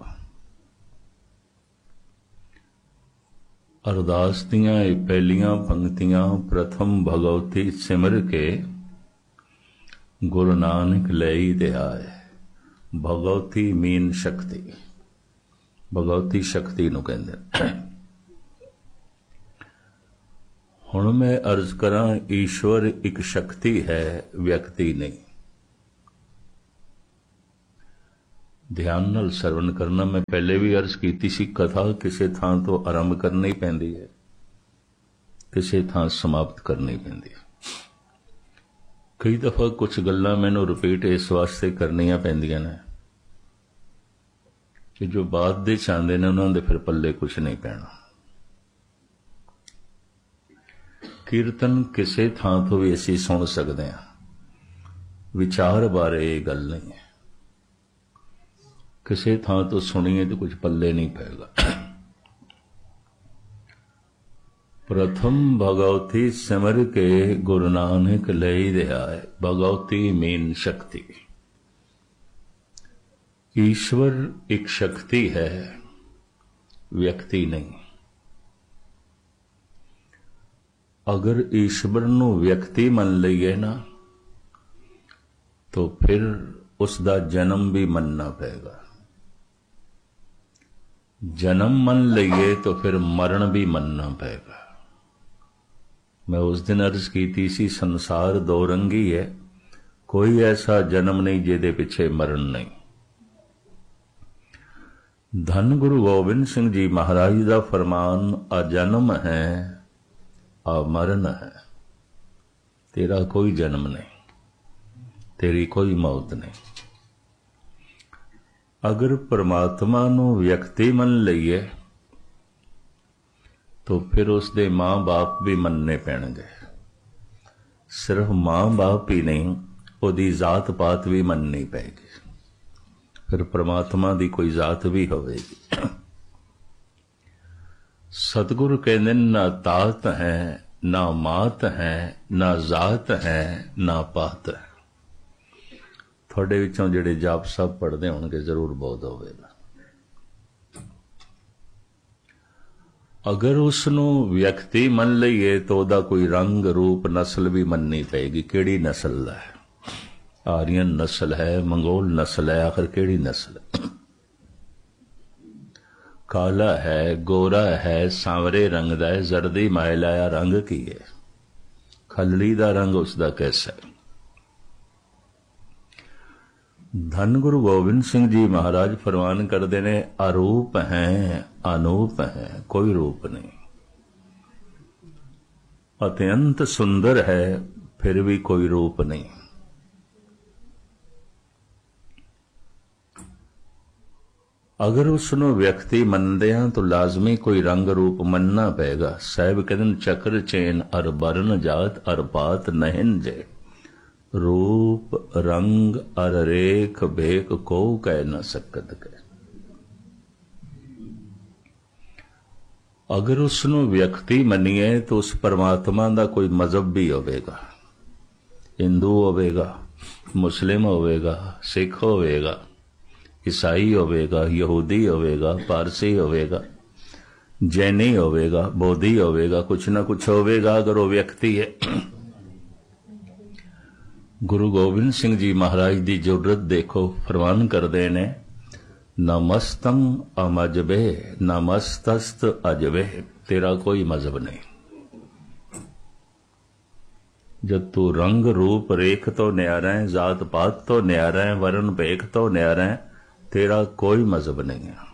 अरदास दियां ये पहलियां पंक्तियां प्रथम भगवती सिमर के गुरु नानक लई दे आए। भगवती मीन शक्ति, भगवती शक्ति नूं कहंदे। हुण मैं अर्ज करां, ईश्वर एक शक्ति है, व्यक्ति नहीं। ध्यान नाल सरवण करना। मैं पहले भी अर्ज की सी, कथा किसी थां तो आरंभ करनी पैंदी है, किसी थां समाप्त करनी पैंदी है। कई दफा कुछ गल्लां मैनूं रिपीट इस वास्ते करनियां पैंदियां ने कि जो बाद दे चाहते ने उन्हां दे फिर पल्ले कुछ नहीं पैना। कीर्तन किसी थां तो भी असीं सुन सकते हैं, विचार बारे ये गल नहीं है। किसी थां तो सुनीए तो कुछ पल्ले नहीं पैगा। प्रथम भगवती सिमर के गुरु नानक लई ध्याय। भगवती मीन शक्ति। ईश्वर एक शक्ति है, व्यक्ति नहीं। अगर ईश्वर नू व्यक्ति मन लईए ना तो फिर उसका जन्म भी मनना पेगा। जन्म मन लईए तो फिर मरण भी मनना पेगा। मैं उस दिन अर्ज की सी, संसार दो रंगी है, कोई ऐसा जन्म नहीं जिहदे पिछे मरण नहीं। धन गुरु गोबिंद सिंह जी महाराज का फरमान, अजन्म है अमरण है। तेरा कोई जन्म नहीं, तेरी कोई मौत नहीं। अगर परमात्मा नू व्यक्ति मन लईए तो फिर उसके मां बाप भी मनने पैणगे। सिर्फ मां बाप ही नहीं, उहदी जात पात भी मननी पेगी। फिर परमात्मा की कोई जात भी होवेगी। सतगुरु कहते ना तात है, ना मात है, ना जात है, ना पात है। थोड़े विचों जिहड़े जाप साहब पढ़ते होणगे जरूर बोध होवेगा। अगर उसनू व्यक्ति मन लईए तो उहदा कोई रंग रूप नस्ल भी मननी पेगी। केड़ी नस्ल है? आर्यन नस्ल है, मंगोल नस्ल है, आखिर केड़ी नस्ल है? काला है, गोरा है, सांवरे रंग दा है, जर्दी मायला या रंग की है? खलड़ी दा रंग उसका कैसा है? धन गुरु गोबिंद सिंह जी महाराज फरमान करते ने, अरूप हैं अनूप हैं, कोई रूप नहीं। अत्यंत सुंदर है फिर भी कोई रूप नहीं। अगर उसनों व्यक्ति मनदे हैं तो लाजमी कोई रंग रूप मनना पेगा। साहिब कहते चक्र चेन अर बरन जात अर पात नहिन जे, रूप रंग अर रेख बेख को कह न सकत के। अगर उसनू व्यक्ति मनीए तो उस परमात्मा का कोई मजहब भी होवेगा। हिंदू होवेगा, मुस्लिम होवेगा, सिख होवेगा, ईसाई होवेगा, यहूदी होवेगा, पारसी होवेगा, जैनी होवेगा, बोधी होवेगा, कुछ ना कुछ होवेगा अगर वो व्यक्ति है। गुरु गोबिंद सिंह जी महाराज की जरूरत देखो, फरमान करते ने, नमस्तं अमजबे नमस्तस्त अजबे। तेरा कोई मजहब नहीं। जब तू रंग रूप रेख तो न्यारा है, जात पात तो न्यारा है, वर्ण भेख तो न्यारा है, तेरा कोई मजहब नहीं है।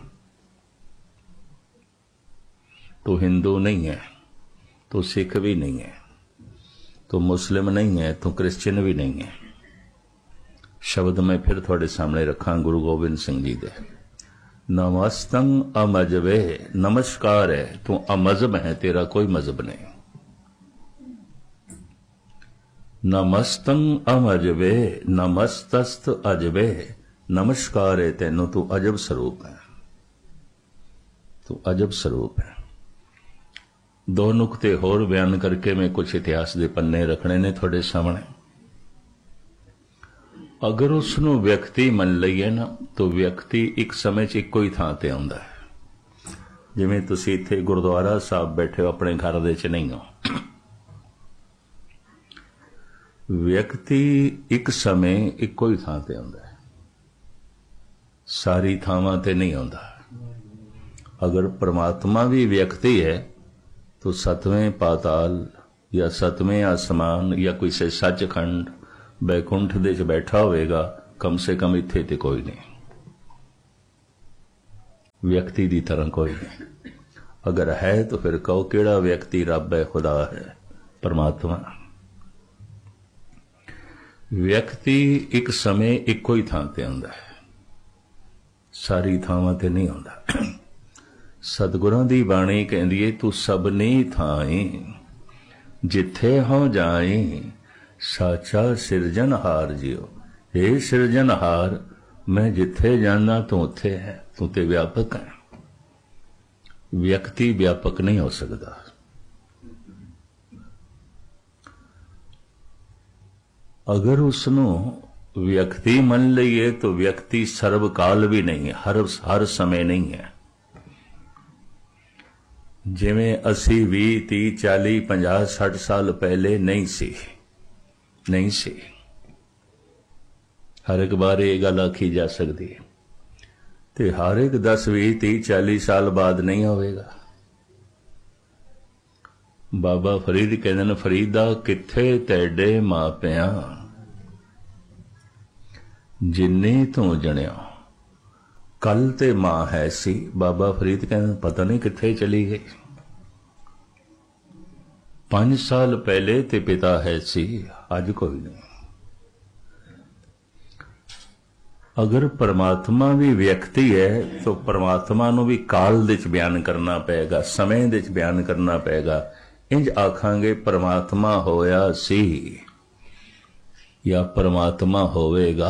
तू हिंदू नहीं है, तू सिख भी नहीं है, तो मुस्लिम नहीं है, तो क्रिश्चियन भी नहीं है। शब्द मैं फिर थोड़े सामने रखा गुरु गोबिंद सिंह जी दे। नमस्तं अमजबे, नमस्कार है, तू अमजब है, तेरा कोई मजहब नहीं। नमस्तं अमजबे नमस्तस्त अजबे, नमस्कार है तेनों, तू अजब स्वरूप है, तू अजब स्वरूप है। दो नुकते होर बयान करके मैं कुछ इतिहास के पन्ने रखने ने थोड़े सामने। अगर उसनू व्यक्ति मन लईए ना तो व्यक्ति एक समय च इक्को ही थां ते आउंदा है। जिवें तुसीं इत्थे गुरुद्वारा साहब बैठे हो, अपने घर दे च नहीं हो। व्यक्ति एक समय इक्को ही थां ते आउंदा है, सारी थावां ते नहीं आउंदा। अगर परमात्मा भी व्यक्ति है तो सतवें पाताल या सतवें आसमान या कोई से सचखंड बैकुंठ दे च बैठा होएगा, कम से कम इत्थे ते कोई नहीं, व्यक्ति दी तरह कोई नहीं। अगर है तो फिर कहो केड़ा व्यक्ति रब है, खुदा है, परमात्मा। व्यक्ति एक समय इक्को ही थां ते आउंदा है, सारी थावां ते नहीं आउंदा। सतगुरां दी बाणी कहंदी है, तू सबनी थाई जिथे हो जाए, साचा सिरजनहार जियो। हे सिरजनहार, मैं जिथे जाना तू उथे है, तू ते व्यापक है। व्यक्ति व्यापक नहीं हो सकता। अगर उसनों व्यक्ति मन लईए तो व्यक्ति सर्वकाल भी नहीं है, हर समय नहीं है। जिवें असी 20, 30, 40, 50, 60 साल पहले नहीं सी हर एक बार ये गल आखी जा सकती है, तो हर एक 10, 20, 30, 40 साल बाद नहीं होवेगा। बाबा फरीद कहते हैं, फरीदा किथे तेरे मापिया जिन्नी तू जणिया, कल ते मां है सी। बाबा फरीद कहते पता नहीं किथे चली गई। 5 साल पहले ते पिता है सी, अज कोई नहीं। अगर परमात्मा भी व्यक्ति है तो परमात्मा नूं भी काल दे च बयान करना पेगा, समय दे च बयान करना पेगा। इंज आखांगे परमात्मा होया सी या परमात्मा होवेगा।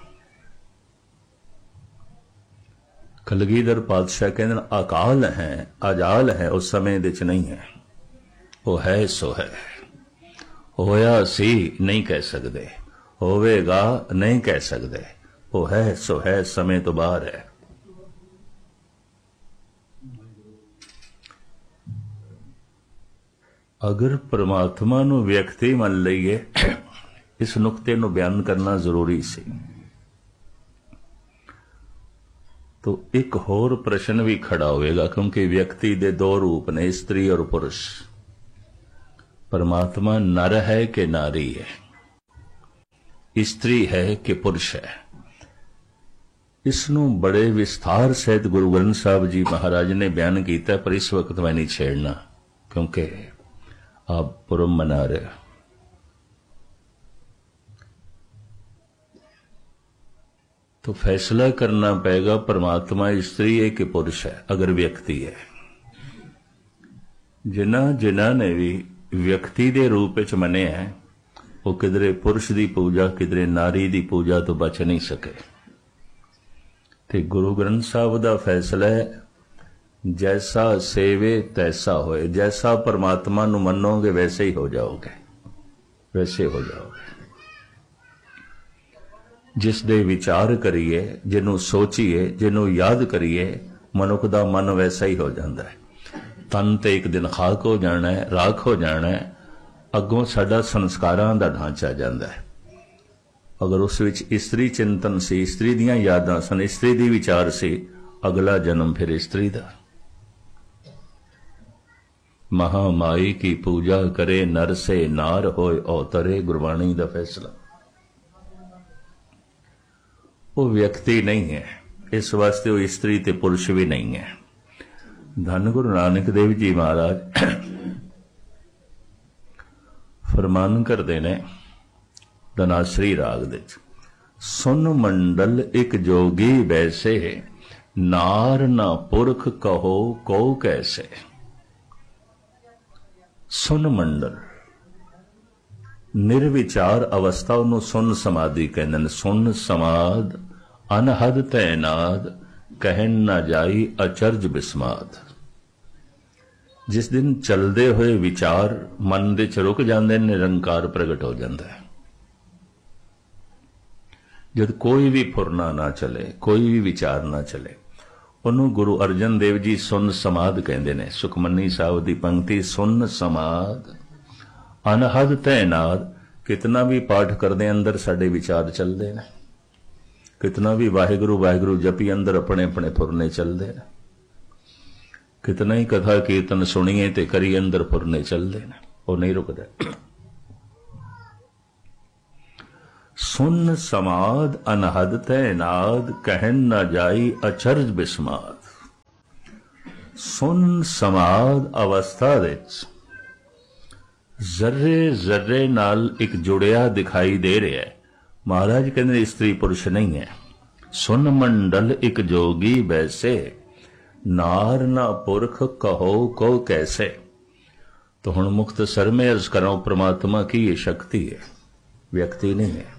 कलगीधर पातशाह कहते हैं अकाल है, अजाल है, उस समय दे च नहीं है, वो है सो है। होया सी नहीं कह सकते, होवेगा नहीं कह सकते, वो है सो है, समय तो बाहर है। अगर परमात्मा नूं व्यक्ति मान लईए, इस नुकते नूं बयान करना जरूरी सी। तो एक होर प्रश्न भी खड़ा होएगा, क्योंकि व्यक्ति दे 2 रूप ने, स्त्री और पुरुष। परमात्मा नर है कि नारी है, स्त्री है कि पुरुष है। इसनूं बड़े विस्तार सहित गुरु ग्रंथ साहब जी महाराज ने बयान किया, पर इस वक्त मैं नहीं छेड़ना, क्योंकि आप पुरम मना रहे। तो फैसला करना पड़ेगा परमात्मा स्त्री है कि पुरुष है। अगर व्यक्ति है, जिन्हां ने भी व्यक्ति दे रूप च मने है, वो किधरे पुरुष की पूजा, किधरे नारी की पूजा तो बच नहीं सके। ते गुरु ग्रंथ साहब का फैसला है, जैसा सेवे तैसा होए। जैसा परमात्मा नूं मनोगे वैसे ही हो जाओगे, वैसे हो जाओगे। जिस दे विचार करिए, जिन्हों सोचिए, जिन्हों याद करिए, मनुख दा मन वैसा ही हो जाता है। तन ते एक दिन खाक हो जाना है, राख हो जाना है, अगों साडा संस्कारां दा ढांचा जाता है। अगर उस विच स्त्री चिंतन सी, स्त्री दियां यादां सन, स्त्री दी विचार सी, अगला जन्म फिर स्त्री दा। महामाई की पूजा करे, नर से नार होए अवतरे, गुरबाणी दा फैसला। वो व्यक्ति नहीं है, इस वास्ते वो स्त्री ते पुरुष भी नहीं है। धन गुरु नानक देव जी महाराज फरमान करते ने धनाश्री राग दे, सुन मंडल एक जोगी वैसे, नार ना पुरख कहो को कैसे। सुन मंडल निर्विचार अवस्था उन्होंने सुन समाधि कहते हैं। सुन समाध अनहद तैनाद, कहन ना जाई अचरज बिस्माद। जिस दिन चलते हुए विचार मन दे च रुक जाते, निरंकार प्रगट हो जाता है। जब कोई भी फुरना ना चले, कोई भी विचार ना चले, उन्होंने गुरु अर्जन देव जी सुन समाध कहते हैं। सुखमनी साहब की पंक्ति, सुन समाध अनहद तैनाद। कितना भी पाठ करते अंदर साडे विचार चलते हैं, कितना भी वाहिगुरु वाहिगुरु जपी अंदर अपने अपने फुरने चलते हैं, कितना ही कथा कीर्तन सुनिए ते करिए अंदर फुरने चलते हैं, वो नहीं रुकता। सुन समाध अनहद तैनाद, कहन न जाई अचरज बिस्माद। सुन समाध अवस्था विच जर्रे जर्रे नाल एक जुड़िया दिखाई दे रहा है। महाराज कहते स्त्री पुरुष नहीं है। सुन मंडल एक जोगी वैसे, नार ना पुरख कहो को कैसे। तो हुण मुख्तसर में अर्ज करां, परमात्मा की ये शक्ति है, व्यक्ति नहीं है।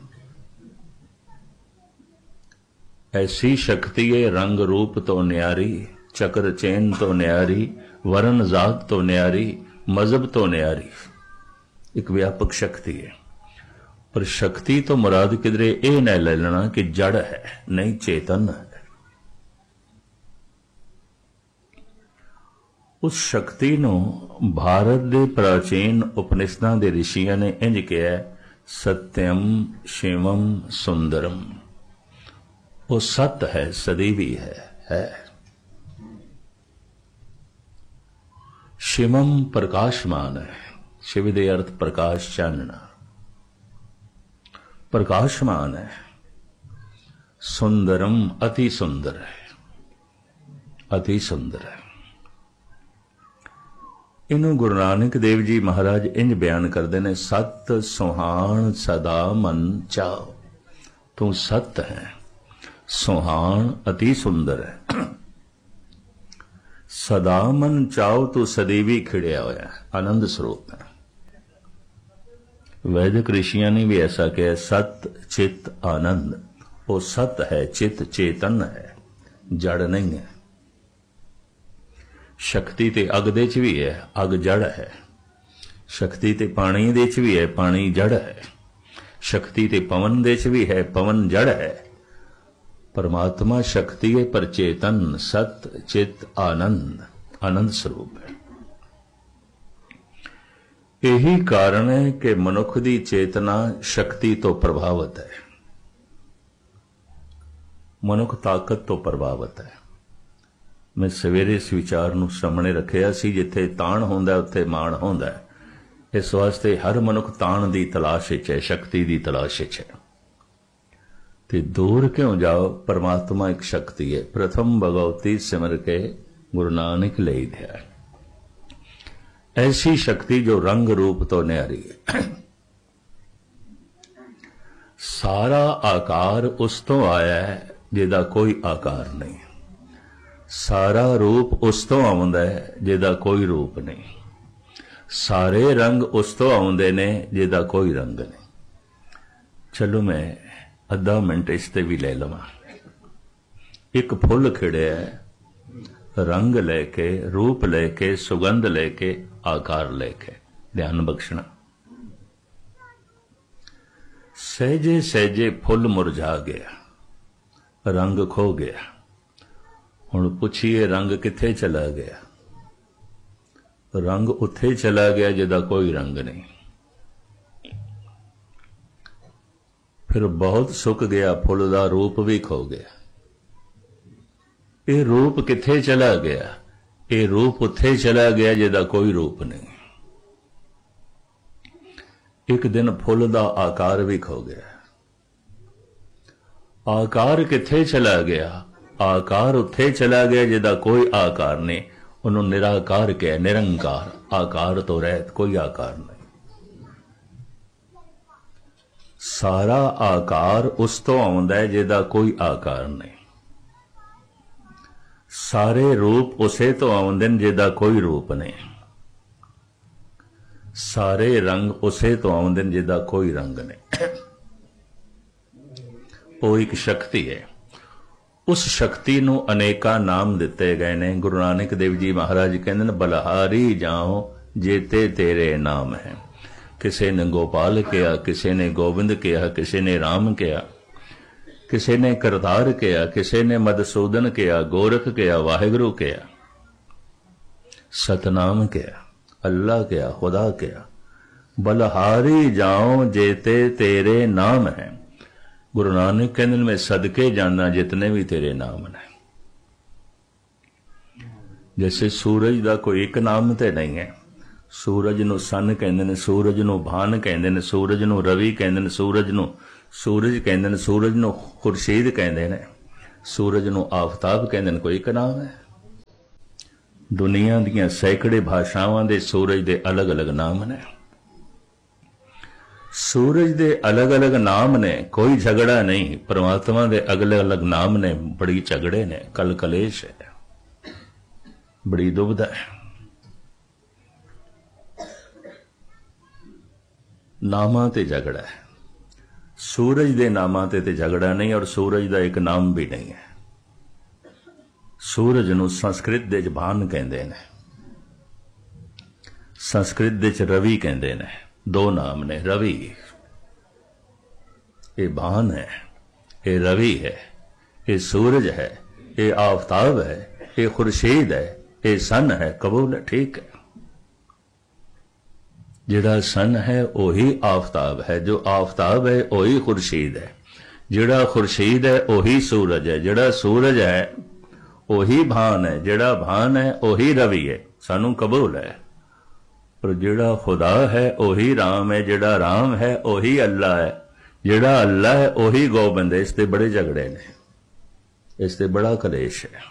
ऐसी शक्ति है, रंग रूप तो न्यारी, चक्र चैन तो न्यारी, वर्ण जात तो न्यारी, मजहब तो न्यारी। एक व्यापक शक्ति है। पर शक्ति तो मुराद किधरे ये न ले लेना कि जड़ है, नहीं चेतन है। उस शक्ति नूं भारत दे प्राचीन उपनिषदां दे ऋषियां ने इंज कहा सत्यम शिवम सुंदरम। वो सत है, सदैवी है। शिवम प्रकाशमान है, शिव दे अर्थ प्रकाश चानना, प्रकाशमान है। सुंदरम अति सुंदर है, अति सुंदर है। इनू गुरु नानक देव जी महाराज इंज बयान करते हैं, सत सुहान सदा मन चाओ। तू सत है, सुहान अति सुंदर है, सदा मन चाओ तू सदैवी खिड़िया होया, आनंद स्वरूप है। वैदिक ऋषियों ने भी ऐसा कहा, सत चित आनंद। वो सत है, चित चेतन है, जड़ नहीं है। शक्ति ते अग दे च भी है, अग जड़ है। शक्ति ते पानी दे च भी है, पानी जड़ है। शक्ति ते पवन दे च भी है, पवन जड़ है। परमात्मा शक्ति है पर चेतन, सत चित आनंद, आनंद स्वरूप है। यही कारण है कि मनुख की चेतना शक्ति तो प्रभावित है, मनुख ताकत तो प्रभावित है। मैं सवेरे इस विचार नूं सामने रखिया सी, जिथे ताण होंदा उत्थे मान होंदा है। इस वास्ते हर मनुख ताण दी तलाश विच है, शक्ति दी तलाश विच है। ते दूर क्यों जाओ, परमात्मा एक शक्ति है। प्रथम भगवती सिमर के गुरु नानक लई दिया, ऐसी शक्ति जो रंग रूप तो न्यारी है। सारा आकार उस तो आया है जिहदा कोई आकार नहीं, सारा रूप उस तो आउंदा है जिहदा कोई रूप नहीं, सारे रंग उस तो आउंदे ने जिहदा कोई रंग नहीं। चलो मैं अद्धा मिनट इस ते भी ले लवां। एक फुल खिड़िया है, रंग लेके, रूप लेके, सुगंध लेके, आकार लेके, ध्यान बख्शना। सहजे सहजे फुल मुरझा गया, रंग खो गया। हुण पुछिए रंग किथे चला गया? रंग उत्थे चला गया जिहदा कोई रंग नहीं। फिर बहुत सुक गया, फुल दा रूप भी खो गया। ये रूप किथे चला गया? ये रूप उत्थे चला गया जिहदा कोई रूप नहीं। एक दिन फुल दा आकार भी खो गया। आकार किथे चला गया? आकार उत्थे चला गया जिहदा कोई आकार नहीं। उन्होंने निराकार कहा, निरंकार, आकार तो रहत, कोई आकार नहीं। सारा आकार उस तो आउंदा है जिहदा कोई आकार नहीं। सारे रूप उसे तो आउंदे ने जिहदा कोई रूप नहीं। सारे रंग उसे तो आउंदे ने जिहदा कोई रंग नहीं। वो एक शक्ति है। उस शक्ति नूं अनेका नाम दिते गए ने। गुरु नानक देव जी महाराज कहंदे ने, बलहारी जाओ जेते तेरे नाम है। किसी ने गोपाल कहा, किसी ने गोविंद कहा, किसी ने राम कहा, किसी ने करतार कहा, किसी ने मधुसूदन कहा, गोरख कहा, वाहिगुरु कहा, सतनाम कहा, अल्लाह कहा, खुदा कहा। बलहारी जाओ जेते तेरे नाम है। गुरु नानक कहते मैं सदके जाना जितने भी तेरे नाम ने। जैसे सूरज का कोई एक नाम तो नहीं है। सूरज नूं सन कहते ने, सूरज नूं भान कहते ने, सूरज नूं रवि कहते ने, सूरज नूं सूरज कहते ने, सूरज नूं खुर्शीद कहते ने, सूरज नूं आफताब कहते ने। कोई एक नाम है? दुनिया दीयां सैकड़े भाषावां दे सूरज दे अलग अलग नाम ने। सूरज दे अलग अलग नाम ने, कोई झगड़ा नहीं। परमात्मा दे अलग अलग नाम ने, बड़ी झगड़े ने, कल कलेश है, बड़ी दुविधा है। नामां ते झगड़ा है। सूरज दे नामां ते झगड़ा नहीं, और सूरज दा एक नाम भी नहीं है। सूरज नूं संस्कृत दे च भान कहंदे ने, संस्कृत दे च रवि कहंदे ने। दो नाम ने, रवि ये भान है, ये रवि है, ये सूरज है, ये आफताब है, ये खुर्शीद है, ये सन है। कबूल है, ठीक है। जिहड़ा सन है वही आफताब है, जो आफताब है वही खुर्शीद है, जिहड़ा खुर्शीद है वही सूरज है, जिहड़ा सूरज है वही भान है, जिहड़ा भान है वही रवि है। सानू कबूल है। पर जिहड़ा खुदा है वही राम है, जिहड़ा राम है वही अल्लाह है, जिहड़ा अल्लाह है वही गोबिंद है। इसते बड़े झगड़े ने, इसते बड़ा कलेश है,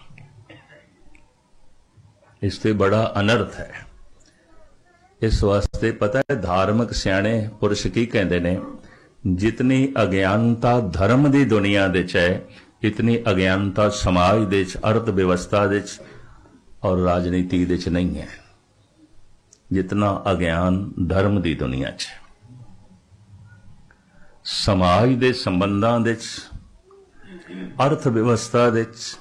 इसते बड़ा अनर्थ है। इस वास्ते पता है धार्मिक सियाणे पुरुष की कहते ने, जितनी अज्ञानता धर्म की दुनिया दे च है, इतनी अज्ञानता समाज दे च, अर्थ व्यवस्था दे च और राजनीति दे च नहीं है। जितना अज्ञान धर्म की दुनिया च, समाज दे संबंधां दे च, अर्थ व्यवस्था दे च,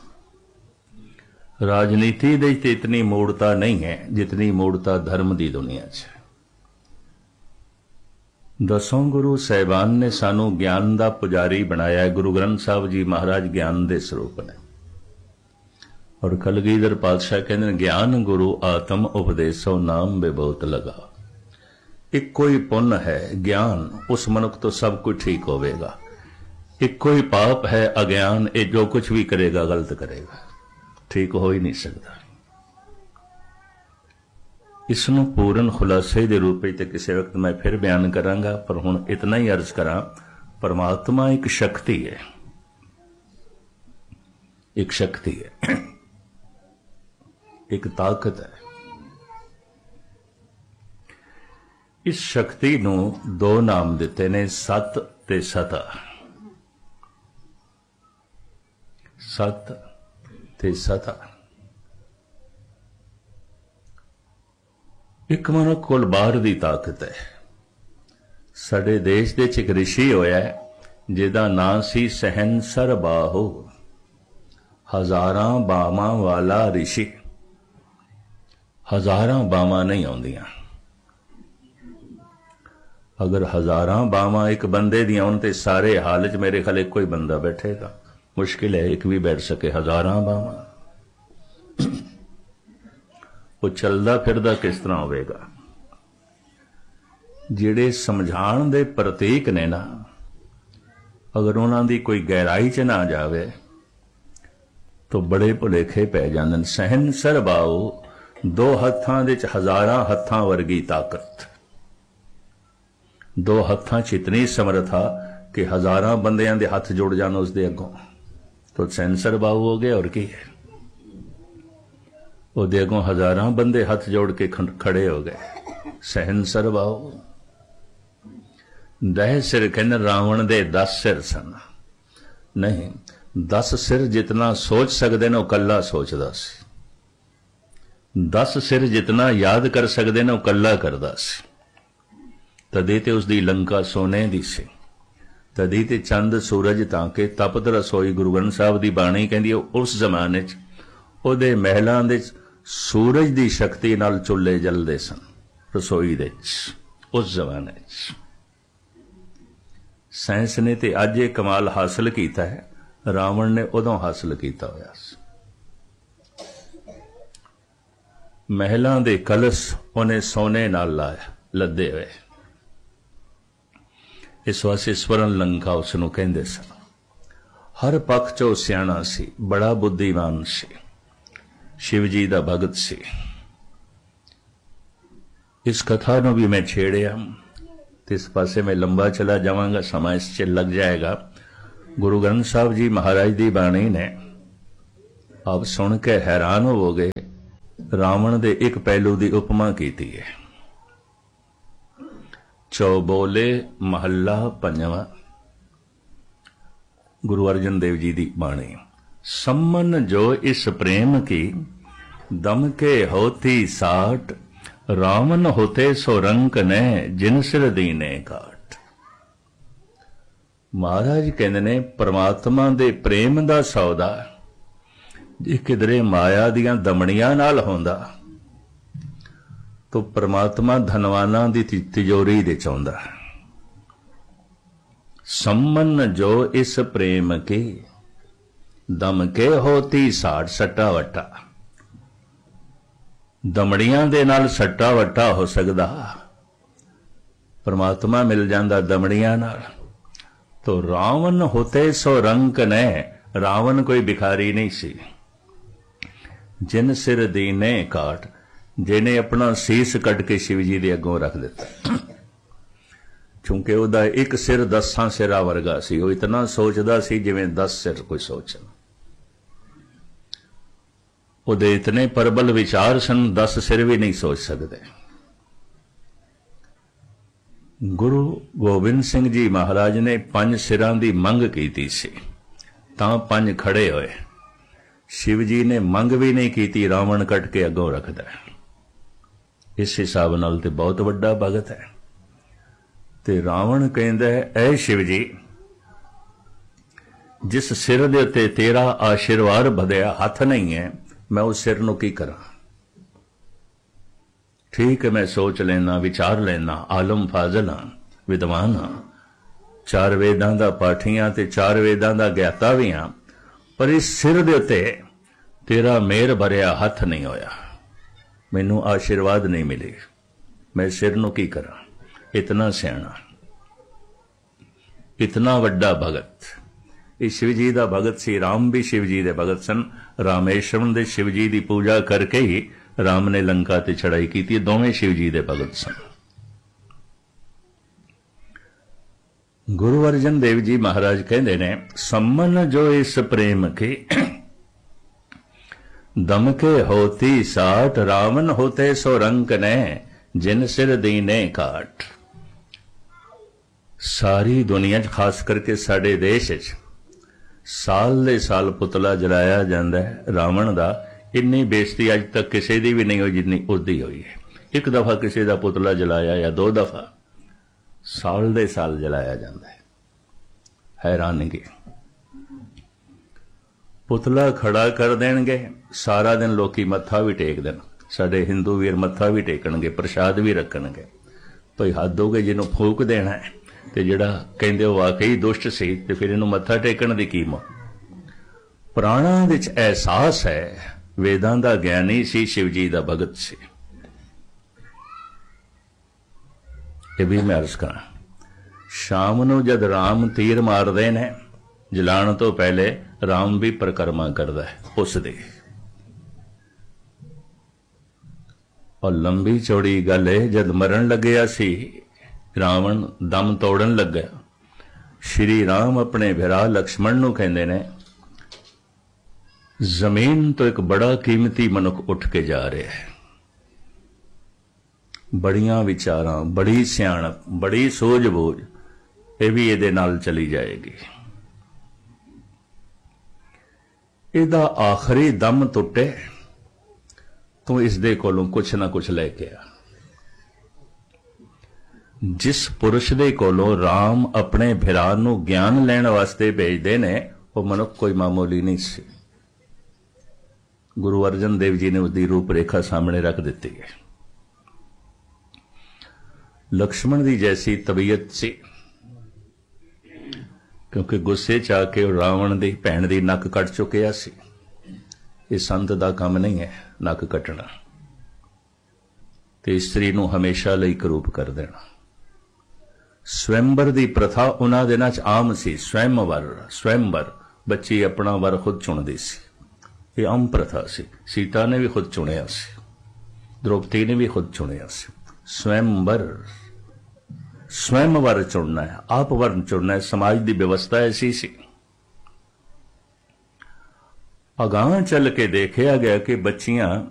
राजनीति दे च इतनी मूढ़ता नहीं है जितनी मूढ़ता धर्म की दुनिया च। दसों गुरु साहिबान ने सानू ज्ञान का पुजारी बनाया है। गुरु ग्रंथ साहब जी महाराज ज्ञान के स्वरूप ने, और कलगीधर पातशाह कहते ज्ञान गुरु आत्म उपदेशो नाम बेबोत लगा। इको ही पुण्य है ज्ञान, उस मनुख तो सब कुछ ठीक होवेगा। इको ही पाप है अज्ञान, ये जो कुछ भी करेगा गलत करेगा, ठीक हो ही नहीं सकता। इसनों पूर्ण खुलासे के रूप में किसी वक्त मैं फिर बयान करांगा, पर हुण इतना ही अर्ज करा, परमात्मा एक शक्ति है, एक शक्ति है, एक ताकत है। इस शक्ति नूं दो नाम दिते ने, सत ते सता। सत ते सता। एक मनुख कोल बाहर दी ताकत है। साडे देश दे एक ऋषि होया जिहदा नां सी सहनसर बाहो, हजारां बावां वाला ऋषि। हजारां बावां नहीं आउंदियां। अगर हजारां बावां एक बंदे दी आउण ते सारे हाल च मेरे ख्याल कोई बंदा बैठेगा, मुश्किल है एक भी बैठ सके। हजारां बावां वो चलदा फिरदा किस तरह होवेगा? जिहड़े समझाण दे प्रतीक ने ना, अगर उन्हां दी कोई गहराई च ना जावे तो बड़े भुलेखे पै जांदे। सहनसर बाओ, दो हत्थां दे च हजारां हत्थां वर्गी ताकत। दो हत्थां च इतनी समर्था कि हजारां बंदियां दे हथ जुड़ जाण उसदे अगों, तो सहनसर बाऊ हो गया। और की है, ਉਹਦੇ अगों हजारां बंदे हथ जोड़ के खड़े हो गए। सहनसर बाऊ। दह सिर कहने रावण दे 10 सिर सन। नहीं, 10 सिर जितना सोच सकते ने कला सोचदा सी। 10 सिर जितना याद कर सकते ने कला करदा सी। तदी ते उसदी लंका सोने दी सी। तदी ते चंद सूरज ताके तपत रसोई। गुरु ग्रंथ साहब दी बाणी कहंदी उस जमाने च ਉਹਦੇ महलों दे सूरज दी शक्ति नाल चुल्हे जलदे सन रसोई दे उस जमाने च। साइंस ने ते अज ये कमाल हासिल किया है, रावण ने उदों हासिल किया होया। महलों दे कलश उन्हें सोने नाल लाया लदे हुए। इस वास्ते स्वर्ण लंका उसनूं कहंदे सन। हर पक्ष चो सियाणा सी, बड़ा बुद्धिमान सी, शिव जी दा भगत सी। इस कथा नूं भी मैं छेड़िया, इस पासे में लंबा चला जावांगा, समा इस च लग जाएगा। गुरु ग्रंथ साहब जी महाराज दी बाणी ने आप सुन के हैरान होवोगे। रावण दे एक पहलू दी उपमा कीती है। चौबोले महला पंजवा, गुरु अर्जन देव जी दी बाणी। सम्मन जो इस प्रेम की, दम के होती साठ, रावण होते सो रंक ने, जिन सिर दीने काट। महाराज कहते ने परमात्मा दे प्रेम दा सौदा जे किधरे माया दियां दमड़ियां नाल होंदा तो परमात्मा धनवाना दी तिजोरी दे चाहुंदा। सम्मन जो इस प्रेम के दम के होती साठ सट्टा वट्टा। दमड़ियां दे नाल सट्टा वट्टा हो सकदा, परमात्मा मिल जांदा दमड़ियां नाल। तो रावण होते सो रंक ने, रावण कोई भिखारी नहीं सी। जिन सिर दीने काट, जिन्हें अपना सीस कट के शिव जी दे अगों रख दिता। क्योंकि ਉਹਦਾ एक सिर 10 सिरां वर्गा सी। ਉਹ इतना सोचदा सी जिवें 10 सिर कोई सोचन। ਉਹਦੇ इतने प्रबल विचार सन, 10 सिर भी नहीं सोच सकते। गुरु गोबिंद सिंह जी महाराज ने 5 सिरां दी मंग कीती सी, तां 5 खड़े होए। शिव जी ने मंग भी नहीं कीती, रावण कट के अगों रखदा। इस हिसाब नाल ते बहुत वड्डा भगत है। ते रावण कहंदा है, ऐ शिव जी, जिस सिर दे उत्ते तेरा आशीर्वाद बधिया हथ नहीं है, मैं उस सिर नूं की करा। ठीक है, मैं सोच लेना, विचार लेना, आलम फाजल हाँ, विद्वान हाँ, 4 वेदां दा पाठी हाँ ते 4 वेदां दा ज्ञाता भी हाँ, पर इस सिर दे उत्ते तेरा मेहर भरिया हथ नहीं होया, मैनू आशीर्वाद नहीं मिले, मैं सिर नूं की करा। इतना सियाणा, इतना वड्डा भगत। इस शिव जी का भगत सी। राम भी शिव जी के भगत सन। रामेश्वरम दे शिव जी की पूजा करके ही राम ने लंका ते चढ़ाई की। दोवें शिव जी के भगत सन। गुरु अर्जन देव जी महाराज कहते ने, सम्मन जो इस प्रेम के दम के होती साठ, रावण होते सो रंक ने, जिन सिर दीने काट। सारी दुनिया खास करके साडे देश साल दे साल पुतला जलाया जाता है रावण का। इन्नी बेइज्जती अज तक किसी की भी नहीं हुई जितनी उसकी हुई है। एक दफा किसी का पुतला जलाया या 2 दफा, साल दे साल जलाया जाता है। हैरानगी। पुतला खड़ा कर देंगे, सारा दिन लोकी मत्था भी टेक देन। साडे हिंदू वीर मत्था भी टेकणगे, प्रसाद भी रखणगे। भाई हद हो गई, जिन्हों फूक देना है ते जिहड़ा कहंदे वो वाकई दुष्ट सी, ते फिर इहनूं मत्था टेकण दी की मोह। प्राणां विच एहसास है, वेदां दा ज्ञानी सी, शिव जी दा भगत सी। ये भी मैं अर्ज करा, शाम नूं जद राम तीर मारदे ने, जलाण तो पहले राम भी परिक्रमा करदा है उस दी। और लंबी चौड़ी गल है, जद मरण लग्या सी रावण, दम तोड़न लग्या, श्री राम अपने भिरा लक्ष्मण नूं कहंदे ने, जमीन तो एक बड़ा कीमती मनुख उठ के जा रहा है। बड़ियां विचारां, बड़ी सियाणप, बड़ी सूझबूझ, ये भी इहदे नाल चली जाएगी। इहदा आखिरी दम टुटे तो इसदे कोलों कुछ ना कुछ लैके आ। जिस पुरुष दे कोलों राम अपने भिरा नूं ज्ञान लैण वास्ते भेजदे ने, वो मनुख कोई मामूली नहीं सी। गुरु अर्जन देव जी ने उसकी रूपरेखा सामने रख दी है। लक्ष्मण की जैसी तबीयत सी, क्योंकि गुस्से च आके रावण की भैन की नक कट चुकिया सी। ये संत का काम नहीं है नक कटना, ते स्त्री नूं हमेशा लई करूप कर देना। स्वयंवर की प्रथा उन्हां दिनां च आम सी। स्वयंवर, बच्ची अपना वर खुद चुनदी सी। ये आम प्रथा सी। सीता ने भी खुद चुनिया सी, द्रौपदी ने भी खुद चुनिया सी। स्वयंवर चुनना है, आप वर्ण चुनना है। समाज की व्यवस्था ऐसी सी। अगां चल के देखा गया कि बच्चियां